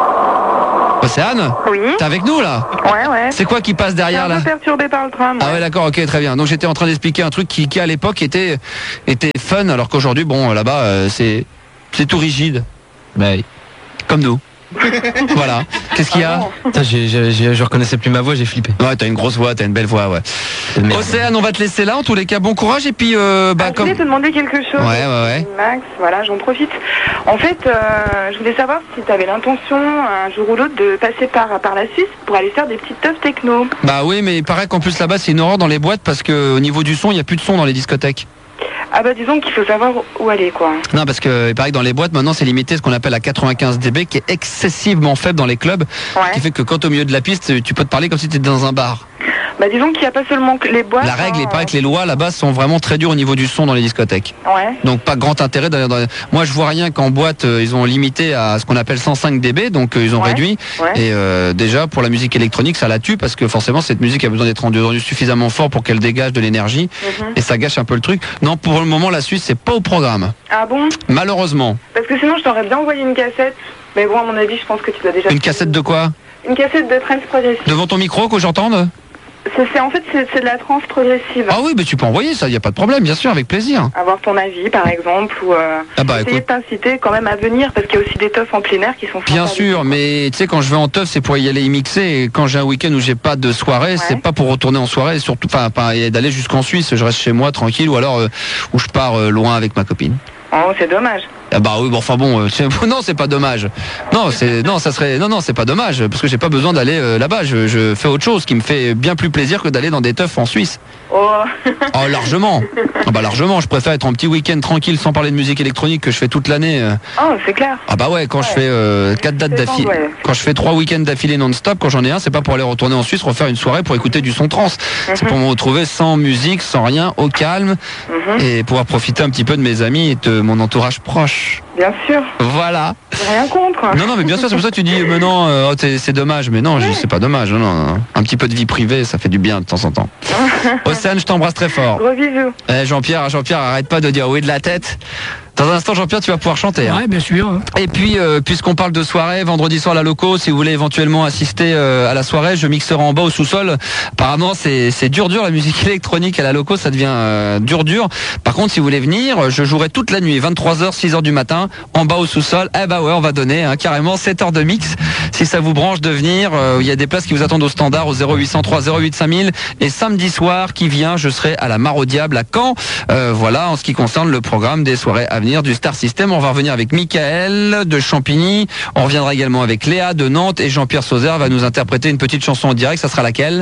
Océane, Oui. t'es avec nous là? Ouais, ouais. C'est quoi qui passe Je suis derrière un là? peu perturbé par le tram. Ah ouais, d'accord, ok, très bien. Donc j'étais en train d'expliquer un truc qui, qui à l'époque était, était fun, alors qu'aujourd'hui, bon, là-bas, euh, c'est, c'est tout rigide. Bah oui. Comme nous. Voilà. Qu'est-ce qu'il y a? Putain, j'ai- j'ai- j'ai- je reconnaissais plus ma voix, j'ai flippé. Ouais, t'as une grosse voix, t'as une belle voix, ouais. Merde. Océane, on va te laisser là, en tous les cas, bon courage, et puis, euh, bah, Ah, je comme... voulais te demander quelque chose. Ouais, ouais, ouais. Max, voilà, j'en profite. En fait, euh, je voulais savoir si tu avais l'intention, un jour ou l'autre, de passer par, par la Suisse pour aller faire des petites teufs techno. Bah oui, mais il paraît qu'en plus là-bas, c'est une horreur dans les boîtes, parce que au niveau du son, il n'y a plus de son dans les discothèques. Ah bah disons qu'il faut savoir où aller, quoi. Non, parce que il paraît que dans les boîtes, maintenant, c'est limité ce qu'on appelle à quatre-vingt-quinze décibels, qui est excessivement faible dans les clubs, Ouais. qui fait que quand au milieu de la piste, tu peux te parler comme si tu étais dans un bar. Bah disons qu'il n'y a pas seulement que les boîtes. La règle, hein, il paraît que les lois là-bas sont vraiment très dures au niveau du son dans les discothèques. Ouais. Donc pas grand intérêt d'aller dans... Moi je vois rien qu'en boîte euh, ils ont limité à ce qu'on appelle cent cinq décibels, donc euh, ils ont Ouais. réduit. Ouais. Et euh, déjà pour la musique électronique ça la tue parce que forcément cette musique a besoin d'être rendue rendue suffisamment fort pour qu'elle dégage de l'énergie Mhm. et ça gâche un peu le truc. Non, pour le moment la Suisse c'est pas au programme. Ah bon? Malheureusement. Parce que sinon je t'aurais bien envoyé une cassette. Mais bon, à mon avis, je pense que tu l'as déjà. Une cassette de quoi? Une cassette de trance progressive. Devant ton micro que j'entende? C'est, c'est- en fait, c'est, c'est de la trance progressive. Ah oui, mais tu peux envoyer ça, il y a pas de problème, bien sûr, avec plaisir. Avoir ton avis, par exemple, ou euh, Ah bah essayer écoute. de t'inciter quand même à venir, parce qu'il y a aussi des teufs en plein air qui sont Bien sympas. sûr, mais tu sais quand je vais en teuf, c'est pour y aller y mixer. Et quand j'ai un week-end où j'ai pas de soirée, c'est pas pour retourner en soirée, et surtout enfin pas et d'aller jusqu'en Suisse. Je reste chez moi tranquille, ou alors euh, où je pars euh, loin avec ma copine. Oh, c'est dommage. Ah bah oui, bon, enfin bon, euh, c'est- non, c'est pas dommage. Non, c'est non, ça serait non, non, c'est pas dommage parce que j'ai pas besoin d'aller euh, là-bas. Je, je fais autre chose qui me fait bien plus plaisir que d'aller dans des teufs en Suisse. Oh. Oh, largement. Ah bah largement. Je préfère être en petit week-end tranquille sans parler de musique électronique que je fais toute l'année. euh. Oh, c'est clair. Ah bah ouais, quand je fais euh, quatre dates C'est d'affilée, bon, ouais. quand je fais trois week-ends d'affilée non-stop, quand j'en ai un, c'est pas pour aller retourner en Suisse refaire une soirée pour écouter du son trance. C'est pour me retrouver sans musique, sans rien, au calme Mhm. et pouvoir profiter un petit peu de mes amis et de mon entourage proche. Bien sûr. Voilà. J'ai rien contre. Non, non, mais bien sûr, c'est pour ça que tu dis, mais non, euh, oh, c'est c'est dommage. Mais non, je dis, c'est pas dommage. Non, non, non. Un petit peu de vie privée, ça fait du bien de temps en temps. Océane, je t'embrasse très fort. Gros bisous. Eh, Jean-Pierre, Jean-Pierre, arrête pas de dire oui de la tête. Dans un instant, Jean-Pierre, tu vas pouvoir chanter. hein. Ouais, bien sûr. hein. Et puis, euh, puisqu'on parle de soirée, vendredi soir la loco, si vous voulez éventuellement assister euh, à la soirée, je mixerai en bas au sous-sol. Apparemment, c'est c'est dur dur la musique électronique à la loco, ça devient euh, dur dur. Par contre, si vous voulez venir, je jouerai toute la nuit, vingt-trois heures, six heures du matin, en bas au sous-sol. Eh bah ouais, on va donner hein, carrément sept heures de mix. Si ça vous branche de venir, euh, il y a des places qui vous attendent au standard au zéro huit cent trois zéro huit cinq mille. Et samedi soir qui vient, je serai à la Mare au Diable à Caen. Euh, voilà, en ce qui concerne le programme des soirées à venir du Star System. On va revenir avec Michael de Champigny. On reviendra également avec Léa de Nantes et Jean-Pierre Sauzère va nous interpréter une petite chanson en direct. Ça sera laquelle?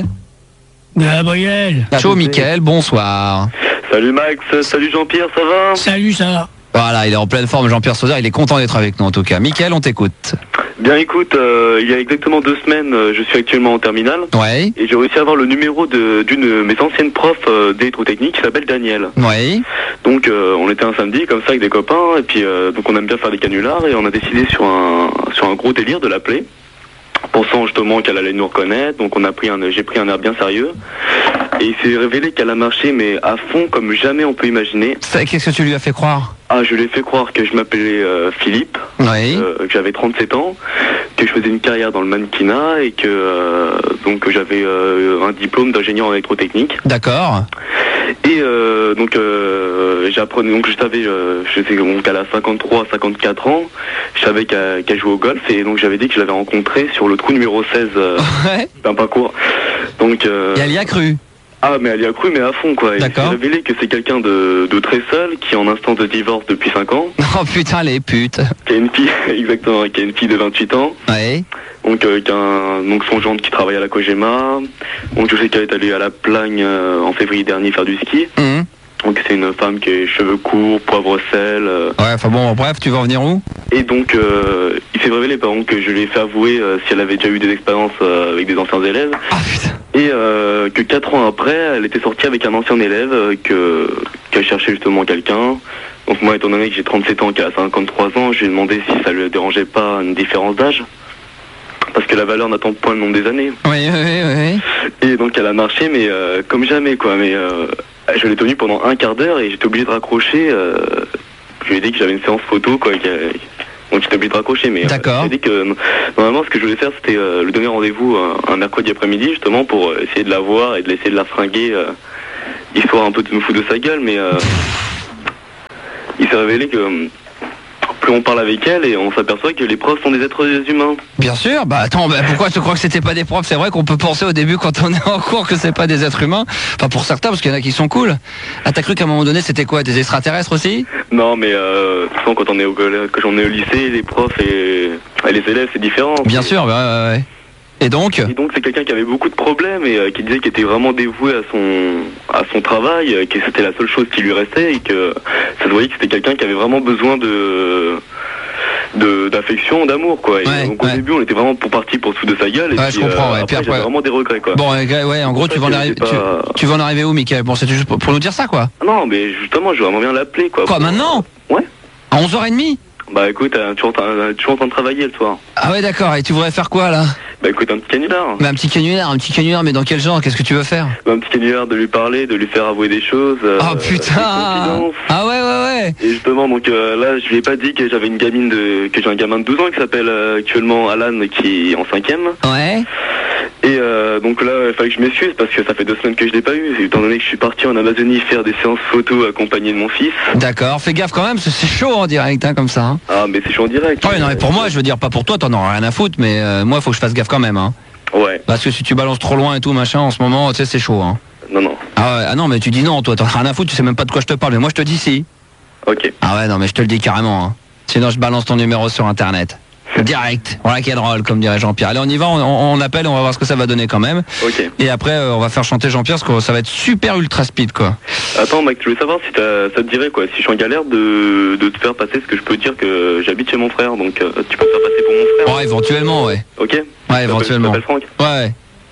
Gabriel. Ciao Michael, bonsoir. Salut Max, salut Jean-Pierre, ça va? Salut, ça va. Voilà, il est en pleine forme, Jean-Pierre Sauzère. Il est content d'être avec nous en tout cas. Michael, on t'écoute. Bien écoute, euh, il y a exactement deux semaines, euh, je suis actuellement en terminale. Ouais. Et j'ai réussi à avoir le numéro de- d'une de mes anciennes profs euh, d'électrotechnique qui s'appelle Daniel. Ouais. Donc euh, on était un samedi comme ça avec des copains et puis euh, donc on aime bien faire des canulars et on a décidé sur un sur un gros délire de l'appeler, pensant justement qu'elle allait nous reconnaître. Donc on a pris un j'ai pris un air bien sérieux et il s'est révélé qu'elle a marché mais à fond comme jamais on peut imaginer. Ça, qu'est-ce que tu lui as fait croire? Ah, je lui ai fait croire que je m'appelais euh, Philippe, Ouais. euh, que j'avais trente-sept ans, que je faisais une carrière dans le mannequinat et que euh, donc que j'avais euh, un diplôme d'ingénieur en électrotechnique. D'accord. Et euh, donc euh, j'apprenais donc je savais euh, je sais donc qu'elle a cinquante-trois cinquante-quatre ans, je savais qu'elle qu'elle jouait au golf et donc j'avais dit que je l'avais rencontrée sur le trou numéro seize euh, Ouais. d'un parcours. Donc euh, Et elle y a cru. ah mais elle y a cru mais à fond quoi. Il s'est D'accord. révélé que c'est quelqu'un de, de très seul qui est en instance de divorce depuis cinq ans. Oh putain les putes. Qui a une fille, exactement, qui a une fille de vingt-huit ans, Ouais. donc, euh, qui a un- donc son gendre qui travaille à la Cogema, donc je sais qu'elle est allée à la Plagne euh, en février dernier faire du ski, Hum. Donc c'est une femme qui a cheveux courts, poivre sel. euh, Ouais, enfin bon, bref, tu vas en venir où? Et donc euh, il s'est révélé par contre que je lui ai fait avouer euh, si elle avait déjà eu des expériences euh, avec des anciens élèves. Ah putain. Et euh, que quatre ans après, elle était sortie avec un ancien élève euh, que qu'elle cherchait justement quelqu'un. Donc moi, étant donné que j'ai trente-sept ans, qu'elle a cinquante-trois ans, je lui ai demandé si ça lui dérangeait pas une différence d'âge. Parce que la valeur n'attend point le nombre des années. Oui, oui, oui. Et donc elle a marché, mais euh, comme jamais, quoi. Mais euh, je l'ai tenue pendant un quart d'heure et j'étais obligé de raccrocher. Euh, je lui ai dit que j'avais une séance photo, quoi. qu'elle- Donc j'étais obligé de raccrocher. Mais euh, D'accord. je lui ai dit que euh, normalement, ce que je voulais faire, c'était euh, lui donner rendez-vous un, un mercredi après-midi, justement, pour euh, essayer de la voir et de l'essayer de la fringuer, euh, histoire un peu de me foutre de sa gueule. Mais euh, il s'est révélé que euh, plus on parle avec elle et on s'aperçoit que les profs sont des êtres humains. Bien sûr, bah attends, bah, pourquoi tu crois que c'était pas des profs? C'est vrai qu'on peut penser au début quand on est en cours que c'est pas des êtres humains. Enfin pour certains, parce qu'il y en a qui sont cool. Ah t'as cru qu'à un moment donné c'était quoi? Des extraterrestres aussi? Non, mais euh, de toute façon, quand on est au collège, quand on est au lycée, les profs et, et les élèves, c'est différent. Bien sûr, bah, ouais, ouais. Et donc? Et donc c'est quelqu'un qui avait beaucoup de problèmes et euh, qui disait qu'il était vraiment dévoué à son à son travail, euh, que c'était la seule chose qui lui restait et que ça se voyait que c'était quelqu'un qui avait vraiment besoin de de d'affection, d'amour, quoi. Et Ouais, donc au ouais. début on était vraiment pour partir pour se foutre de sa gueule et Ouais, puis, je comprends, ouais. après, Puis après- j'avais vraiment des regrets, quoi. Bon, ouais, ouais, en gros tu vas en que arriver, c'est tu, pas- tu vas en arriver où, Mickaël? Bon, c'était juste pour, pour nous dire ça, quoi. Non, mais justement, je veux vraiment bien l'appeler, quoi. Quoi, maintenant? Ouais. À onze heures trente? Bah écoute, euh, tu es en train- tu es en train de travailler le soir. Ah ouais, d'accord. Et tu voudrais faire quoi là? Bah écoute, un petit canular. Mais un petit canular, un petit canular, mais dans quel genre? Qu'est-ce que tu veux faire? Bah, un petit canular, de lui parler, de lui faire avouer des choses. euh, Oh des putain! confidences. Ah ouais, ouais, ouais. Et justement, donc euh, là, je lui ai pas dit que j'avais une gamine de, que j'ai un gamin de douze ans qui s'appelle euh, actuellement Alan, qui est en cinquième. Ouais. Et euh, donc là, il fallait que je m'excuse parce que ça fait deux semaines que je l'ai pas eu. Étant donné que je suis parti en Amazonie faire des séances photos accompagné de mon fils. D'accord, fais gaffe quand même, parce que c'est chaud en direct, hein, comme ça. Hein. Ah, mais c'est chaud en direct. Ouais, non, mais pour moi, je veux dire, pas pour toi, t'en auras rien à foutre, mais euh, moi, faut que je fasse gaffe quand même, hein. Ouais. Parce que si tu balances trop loin et tout, machin, en ce moment, tu sais, c'est chaud, hein. Non, non. Ah ouais, ah non, mais tu dis non, toi, t'en as rien à foutre, tu sais même pas de quoi je te parle, mais moi, je te dis si. Ok. Ah ouais, non, mais je te le dis carrément, hein. Sinon, je balance ton numéro sur Internet. Direct. Voilà quel rôle, comme dirait Jean-Pierre. Allez, on y va, on, on appelle, on va voir ce que ça va donner quand même. Ok. Et après, euh, on va faire chanter Jean-Pierre, parce que ça va être super ultra speed, quoi. Attends, Max, je voulais savoir si t'as- ça te dirait, quoi, si je suis en galère de, de te faire passer ce que je peux dire que j'habite chez mon frère. Donc, euh, tu peux me faire passer pour mon frère. Ouais, éventuellement, ouais. Ok. Ouais, éventuellement. Je m'appelle Franck. Ouais.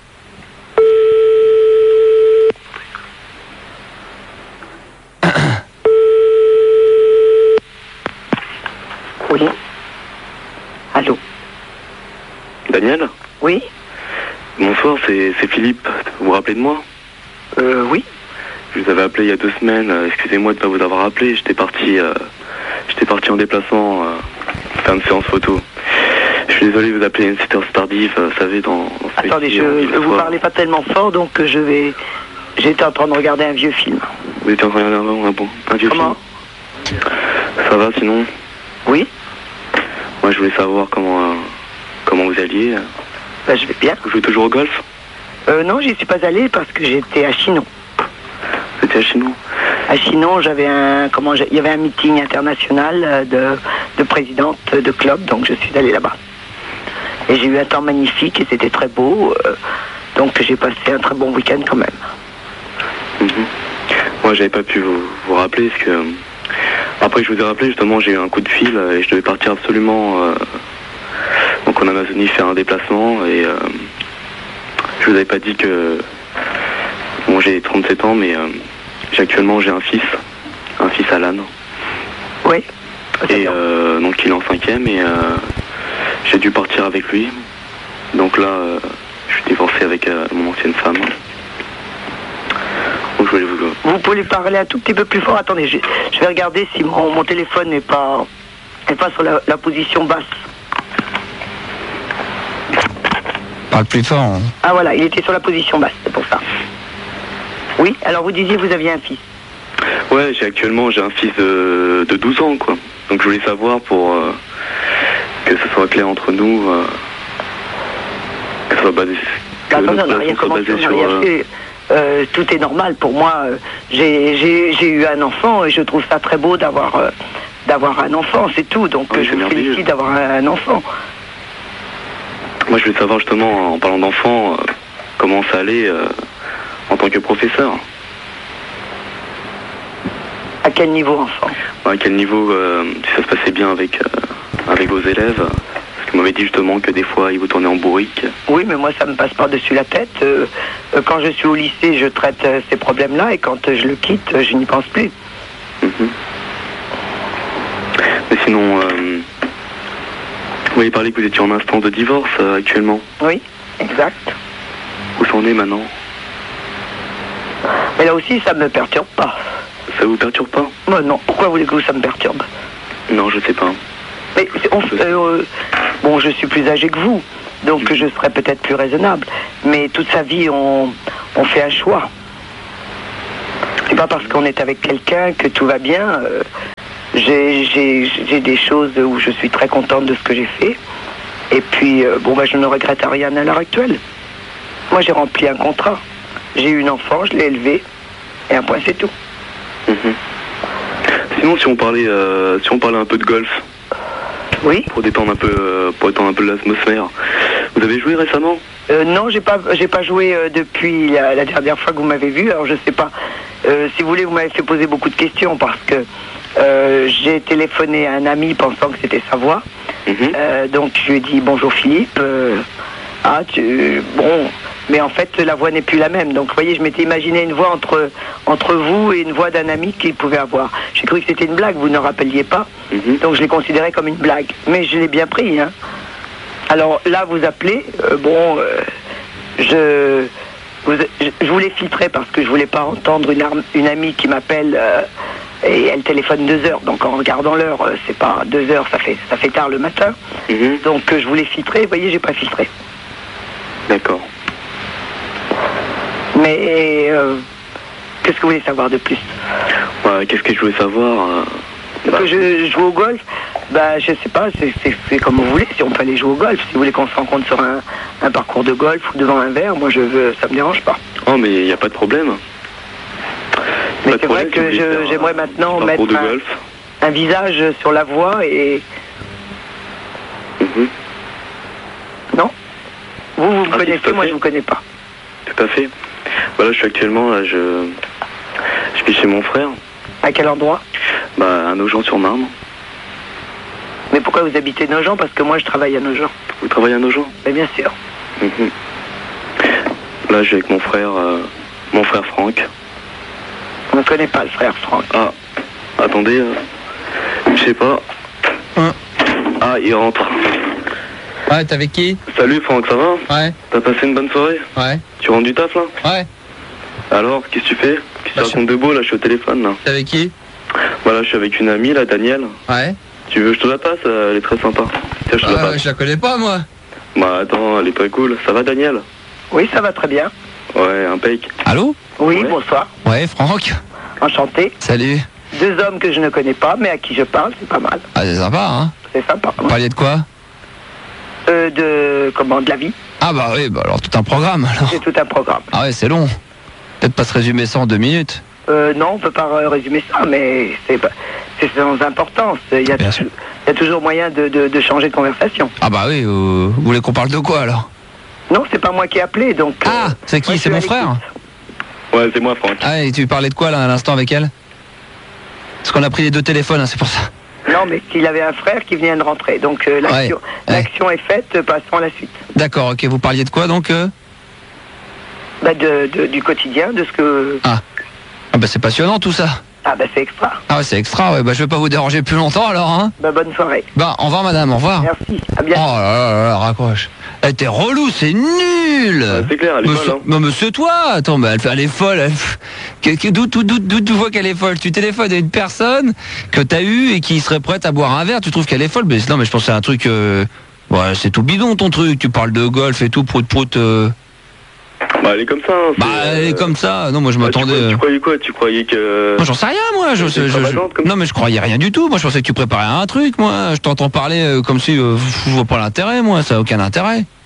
Oui. Allô. Daniel? Oui. Bonsoir, c'est c'est Philippe. Vous vous rappelez de moi? Euh, oui. Je vous avais appelé il y a deux semaines. euh, Excusez-moi de ne pas vous avoir appelé. J'étais parti, euh, j'étais parti en déplacement euh, faire une séance photo. Je suis désolé de vous appeler une cette heure tardive. euh, Vous savez, dans. dans ce Attendez, métier, je, on dit le vous soir. parlez pas tellement fort, donc euh, je vais. J'étais en train de regarder un vieux film. Vous étiez en train de regarder un, un bon, un vieux Comment? film. Ça va sinon? Oui. Moi, je voulais savoir comment, euh, comment vous alliez. Ben, je vais bien. Vous jouez toujours au golf? Euh, non, j'y suis pas allé parce que j'étais à Chinon. Vous étiez à Chinon? À Chinon, j'avais un, comment, j'ai- il y avait un meeting international euh, de, de présidente de club, donc je suis allé là-bas. Et j'ai eu un temps magnifique et c'était très beau, euh, donc j'ai passé un très bon week-end quand même. Mhm. Moi, j'avais pas pu vous, vous rappeler parce que euh, après que je vous ai rappelé, justement, j'ai eu un coup de fil euh, et je devais partir absolument euh, donc en Amazonie faire un déplacement et euh, je vous avais pas dit que bon, j'ai trente-sept ans, mais euh, j'ai actuellement j'ai un fils, un fils Alan. Oui. Et euh, donc il est en cinquième et euh, j'ai dû partir avec lui. Donc là, euh, je suis divorcé avec euh, mon ancienne femme. Donc je voulais vous... Vous pouvez parler un tout petit peu plus fort. Attendez, je, je vais regarder si mon, mon téléphone n'est pas, n'est pas sur la, la position basse. Parle plus fort. Hein. Ah voilà, il était sur la position basse, c'est pour ça. Oui, alors vous disiez que vous aviez un fils. Ouais, j'ai actuellement j'ai un fils de, de douze ans, quoi. Donc je voulais savoir pour euh, que ce soit clair entre nous, euh, que ce soit basé, que Attendez, notre on n'a rien relation soit commencé, basée on n'a sur... rien euh, fait. Euh, tout est normal pour moi. euh, J'ai j'ai- j'ai eu un enfant et je trouve ça très beau d'avoir euh, d'avoir un enfant, c'est tout. Donc Oui, euh, c'est je vous merveilleux. félicite d'avoir un, un enfant. Moi je voulais savoir justement, en parlant d'enfants, euh, comment ça allait euh, en tant que professeur. quel niveau, enfant? À quel niveau, euh, si ça se passait bien avec, euh, avec vos élèves? Parce que vous m'avez dit justement que des fois, ils vous tournaient en bourrique. Oui, mais moi, ça me passe par-dessus la tête. Euh, euh, quand je suis au lycée, je traite euh, ces problèmes-là, et quand euh, je le quitte, euh, je n'y pense plus. Mhm. Mais sinon, euh, vous m'avez parlé que vous étiez en instance de divorce euh, actuellement. Oui, exact. Où c'en est maintenant? Mais là aussi, ça me perturbe pas. Ça vous perturbe pas? Moi, non. Pourquoi voulez-vous que ça me perturbe? Non, je sais pas. Mais on, euh, bon, je suis plus âgé que vous, donc je serais peut-être plus raisonnable. Mais toute sa vie, on, on fait un choix. C'est pas parce qu'on est avec quelqu'un que tout va bien. Euh, j'ai, j'ai, j'ai des choses où je suis très contente de ce que j'ai fait. Et puis, euh, bon, bah, je ne regrette rien à l'heure actuelle. Moi, j'ai rempli un contrat. J'ai eu une enfant, je l'ai élevée. Et un point, c'est tout. Mhm. Sinon, si on parlait, euh, si on parlait un peu de golf. Oui. Pour détendre un peu, euh, pour détendre un peu l'atmosphère. Vous avez joué récemment? Euh, non, j'ai pas, j'ai pas joué euh, depuis la, la dernière fois que vous m'avez vu. Alors je sais pas. Euh, si vous voulez, vous m'avez fait poser beaucoup de questions parce que euh, j'ai téléphoné à un ami pensant que c'était sa voix. Mhm. Euh, donc je lui ai dit bonjour Philippe. Euh, ah, tu, bon, mais en fait la voix n'est plus la même. Donc vous voyez, je m'étais imaginé une voix entre entre vous et une voix d'un ami qu'il pouvait avoir. J'ai cru que c'était une blague. Vous ne rappeliez pas. Mhm. Donc je l'ai considéré comme une blague. Mais je l'ai bien pris, hein. Alors là, vous appelez, euh, bon, euh, je, vous, je, je voulais filtrer parce que je voulais pas entendre une, arme, une amie qui m'appelle euh, et elle téléphone deux heures. Donc en regardant l'heure, euh, c'est pas deux heures, ça fait, ça fait tard le matin. Mhm. Donc euh, je voulais filtrer, vous voyez, j'ai pas filtré. D'accord. Mais euh, qu'est-ce que vous voulez savoir de plus? Ouais, qu'est-ce que je voulais savoir euh, bah, Que je joue au golf? Bah, je sais pas, c'est, c'est, c'est comme vous voulez, si on peut aller jouer au golf. Si vous voulez qu'on se rencontre sur un, un parcours de golf ou devant un verre, moi je veux, ça me dérange pas. Oh, mais il n'y a pas de problème. Mais Pas de c'est vrai problème, si que vous voulez je, faire j'aimerais un maintenant petit mettre parcours de un, golf. un visage sur la voie et... Mhm. Non? Vous, vous me Ah, si, tout connaissez, à moi fait. je vous connais pas. Tout à fait. Voilà, je suis actuellement, là, je, je vis chez mon frère. À quel endroit? Bah, à Nogent-sur-Marne. Mais pourquoi vous habitez Nogent? Parce que moi je travaille à Nogent. Vous travaillez à Nogent? Mais bien sûr. Mhm. Là, je suis avec mon frère, euh, mon frère Franck. On ne connaît pas le frère Franck. Ah, attendez, euh, je sais pas. Hein. Ah, il rentre. Ouais, t'es avec qui? Salut Franck, ça va? Ouais. T'as passé une bonne soirée? Ouais. Tu rentres du taf là? Ouais. Alors, qu'est-ce que tu fais? Qu'est-ce que Bah, tu racontes de beau là? Je suis au téléphone là. T'es avec qui? Voilà, je suis avec une amie là, Danielle. Ouais. Tu veux que je te la passe? Elle est très sympa. Tiens, je te la Ah, passe. je la connais pas, moi. Bah attends, elle est pas cool. Ça va Daniel? Oui, ça va très bien. Ouais, impec. Allô? Oui, Ouais. bonsoir. Ouais, Franck. Enchanté. Salut. Deux hommes que je ne connais pas, mais à qui je parle, c'est pas mal. Ah, c'est sympa, hein? C'est sympa. Vous parliez de quoi? Euh, de, comment, de la vie. Ah bah oui, bah alors tout un programme, alors. C'est tout un programme. Ah ouais, c'est long. Peut-être pas se résumer ça en deux minutes. Euh, non, on peut pas euh, résumer ça, mais c'est pas- c'est sans importance. Il y a, Bien tou- sûr. il y a toujours moyen de, de, de changer de conversation. Ah bah oui, euh, vous voulez qu'on parle de quoi, alors? Non, c'est pas moi qui ai appelé, donc... Ah, euh, c'est qui? moi, je C'est suis à mon frère? l'écoute. Ouais, c'est moi Franck. Ah, et tu parlais de quoi, là, à l'instant, avec elle? Parce qu'on a pris les deux téléphones, hein, c'est pour ça. Non, mais qu'il avait un frère qui vient de rentrer, donc euh, l'action, Ouais, ouais. l'action est faite, euh, passons à la suite. D'accord, ok, vous parliez de quoi, donc euh Bah, de, de- du quotidien, de ce que... Ah. Ah bah c'est passionnant, tout ça. Ah bah c'est extra. Ah ouais, c'est extra, ouais, bah je vais pas vous déranger plus longtemps, alors, hein. Bah bonne soirée. Bah, au revoir, madame, au revoir. Merci, à Oh bientôt. là là là là, raccroche. Elle était relou, c'est nul. Ouais, c'est clair, elle est Monsieur, folle, hein. bah, monsieur toi, attends, mais elle, fait- elle est folle. elle- pff, que- que- D'où d'où- d'où- d'où tu vois qu'elle est folle? Tu téléphones à une personne que t'as eue et qui serait prête à boire un verre, tu trouves qu'elle est folle? Mais non, mais je pense que c'est un truc... euh, ouais, c'est tout bidon ton truc, tu parles de golf et tout, prout prout... euh. Bah elle est comme ça. Hein, Bah c'est, elle est euh, comme ça, non moi je bah, tu, m'attendais... croyais, euh, tu croyais quoi? Tu croyais que... Moi j'en sais rien moi, je, C'est je- je- extravagante, comme non ça. mais je croyais rien du tout, moi je pensais que tu préparais un truc moi, je t'entends parler euh, comme si euh, je vois pas l'intérêt moi, ça a aucun intérêt.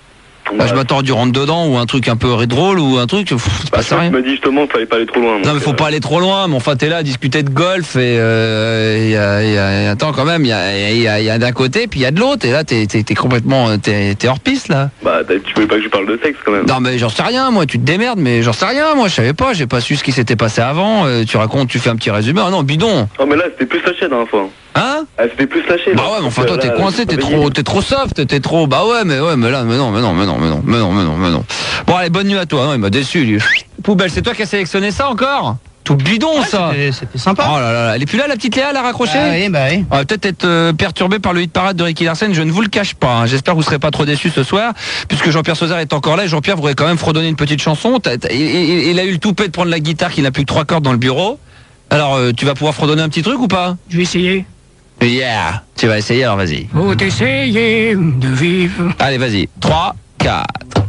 Bah, je m'attends du rentre dedans ou un truc un peu drôle ou un truc, pff, c'est Bah, pas ça, rien. je me dis justement qu'il fallait pas aller trop loin. Non donc, mais faut euh, pas aller trop loin, mais enfin t'es là à discuter de golf et euh, y a, y a, y a- attends quand même, il y a, y a, y a d'un côté puis il y a de l'autre et là t'es t'es t'es complètement t'es t'es hors piste là. Bah, t'as- tu voulais pas que je parle de sexe quand même. Non mais j'en sais rien moi, tu te démerdes mais j'en sais rien moi, je savais pas, j'ai pas su ce qui s'était passé avant, euh, tu racontes, tu fais un petit résumé, ah non bidon. Oh mais là c'était plus lâché la dernière fois. Hein? Ah, c'était plus lâché. Bah ouais mais enfin toi t'es coincé, t'es trop t'es trop soft, t'es trop, bah ouais mais ouais mais là mais non mais non mais non mais non mais non mais non mais non. Bon allez bonne nuit à toi, non il m'a déçu lui. Poubelle, c'est toi qui as sélectionné ça encore? Tout bidon ça. C'était- C'était sympa. Oh là là, elle est plus là la petite Léa, elle a raccroché? Bah oui, bah oui. On va peut-être être euh, perturbé par le hit parade de Ricky Larsen, je ne vous le cache pas. hein. J'espère que vous ne serez pas trop déçus ce soir, puisque Jean-Pierre Sauzard est encore là. Et Jean-Pierre voudrait quand même fredonner une petite chanson. T'as- t'as- il, il- il a eu le toupet de prendre la guitare, qu'il n'a plus que trois cordes dans le bureau. Alors, euh, tu vas pouvoir fredonner un petit truc ou pas? Je vais essayer. Yeah. Tu vas essayer, alors vas-y. Faut essayer de vivre. Allez, vas-y. trois, quatre.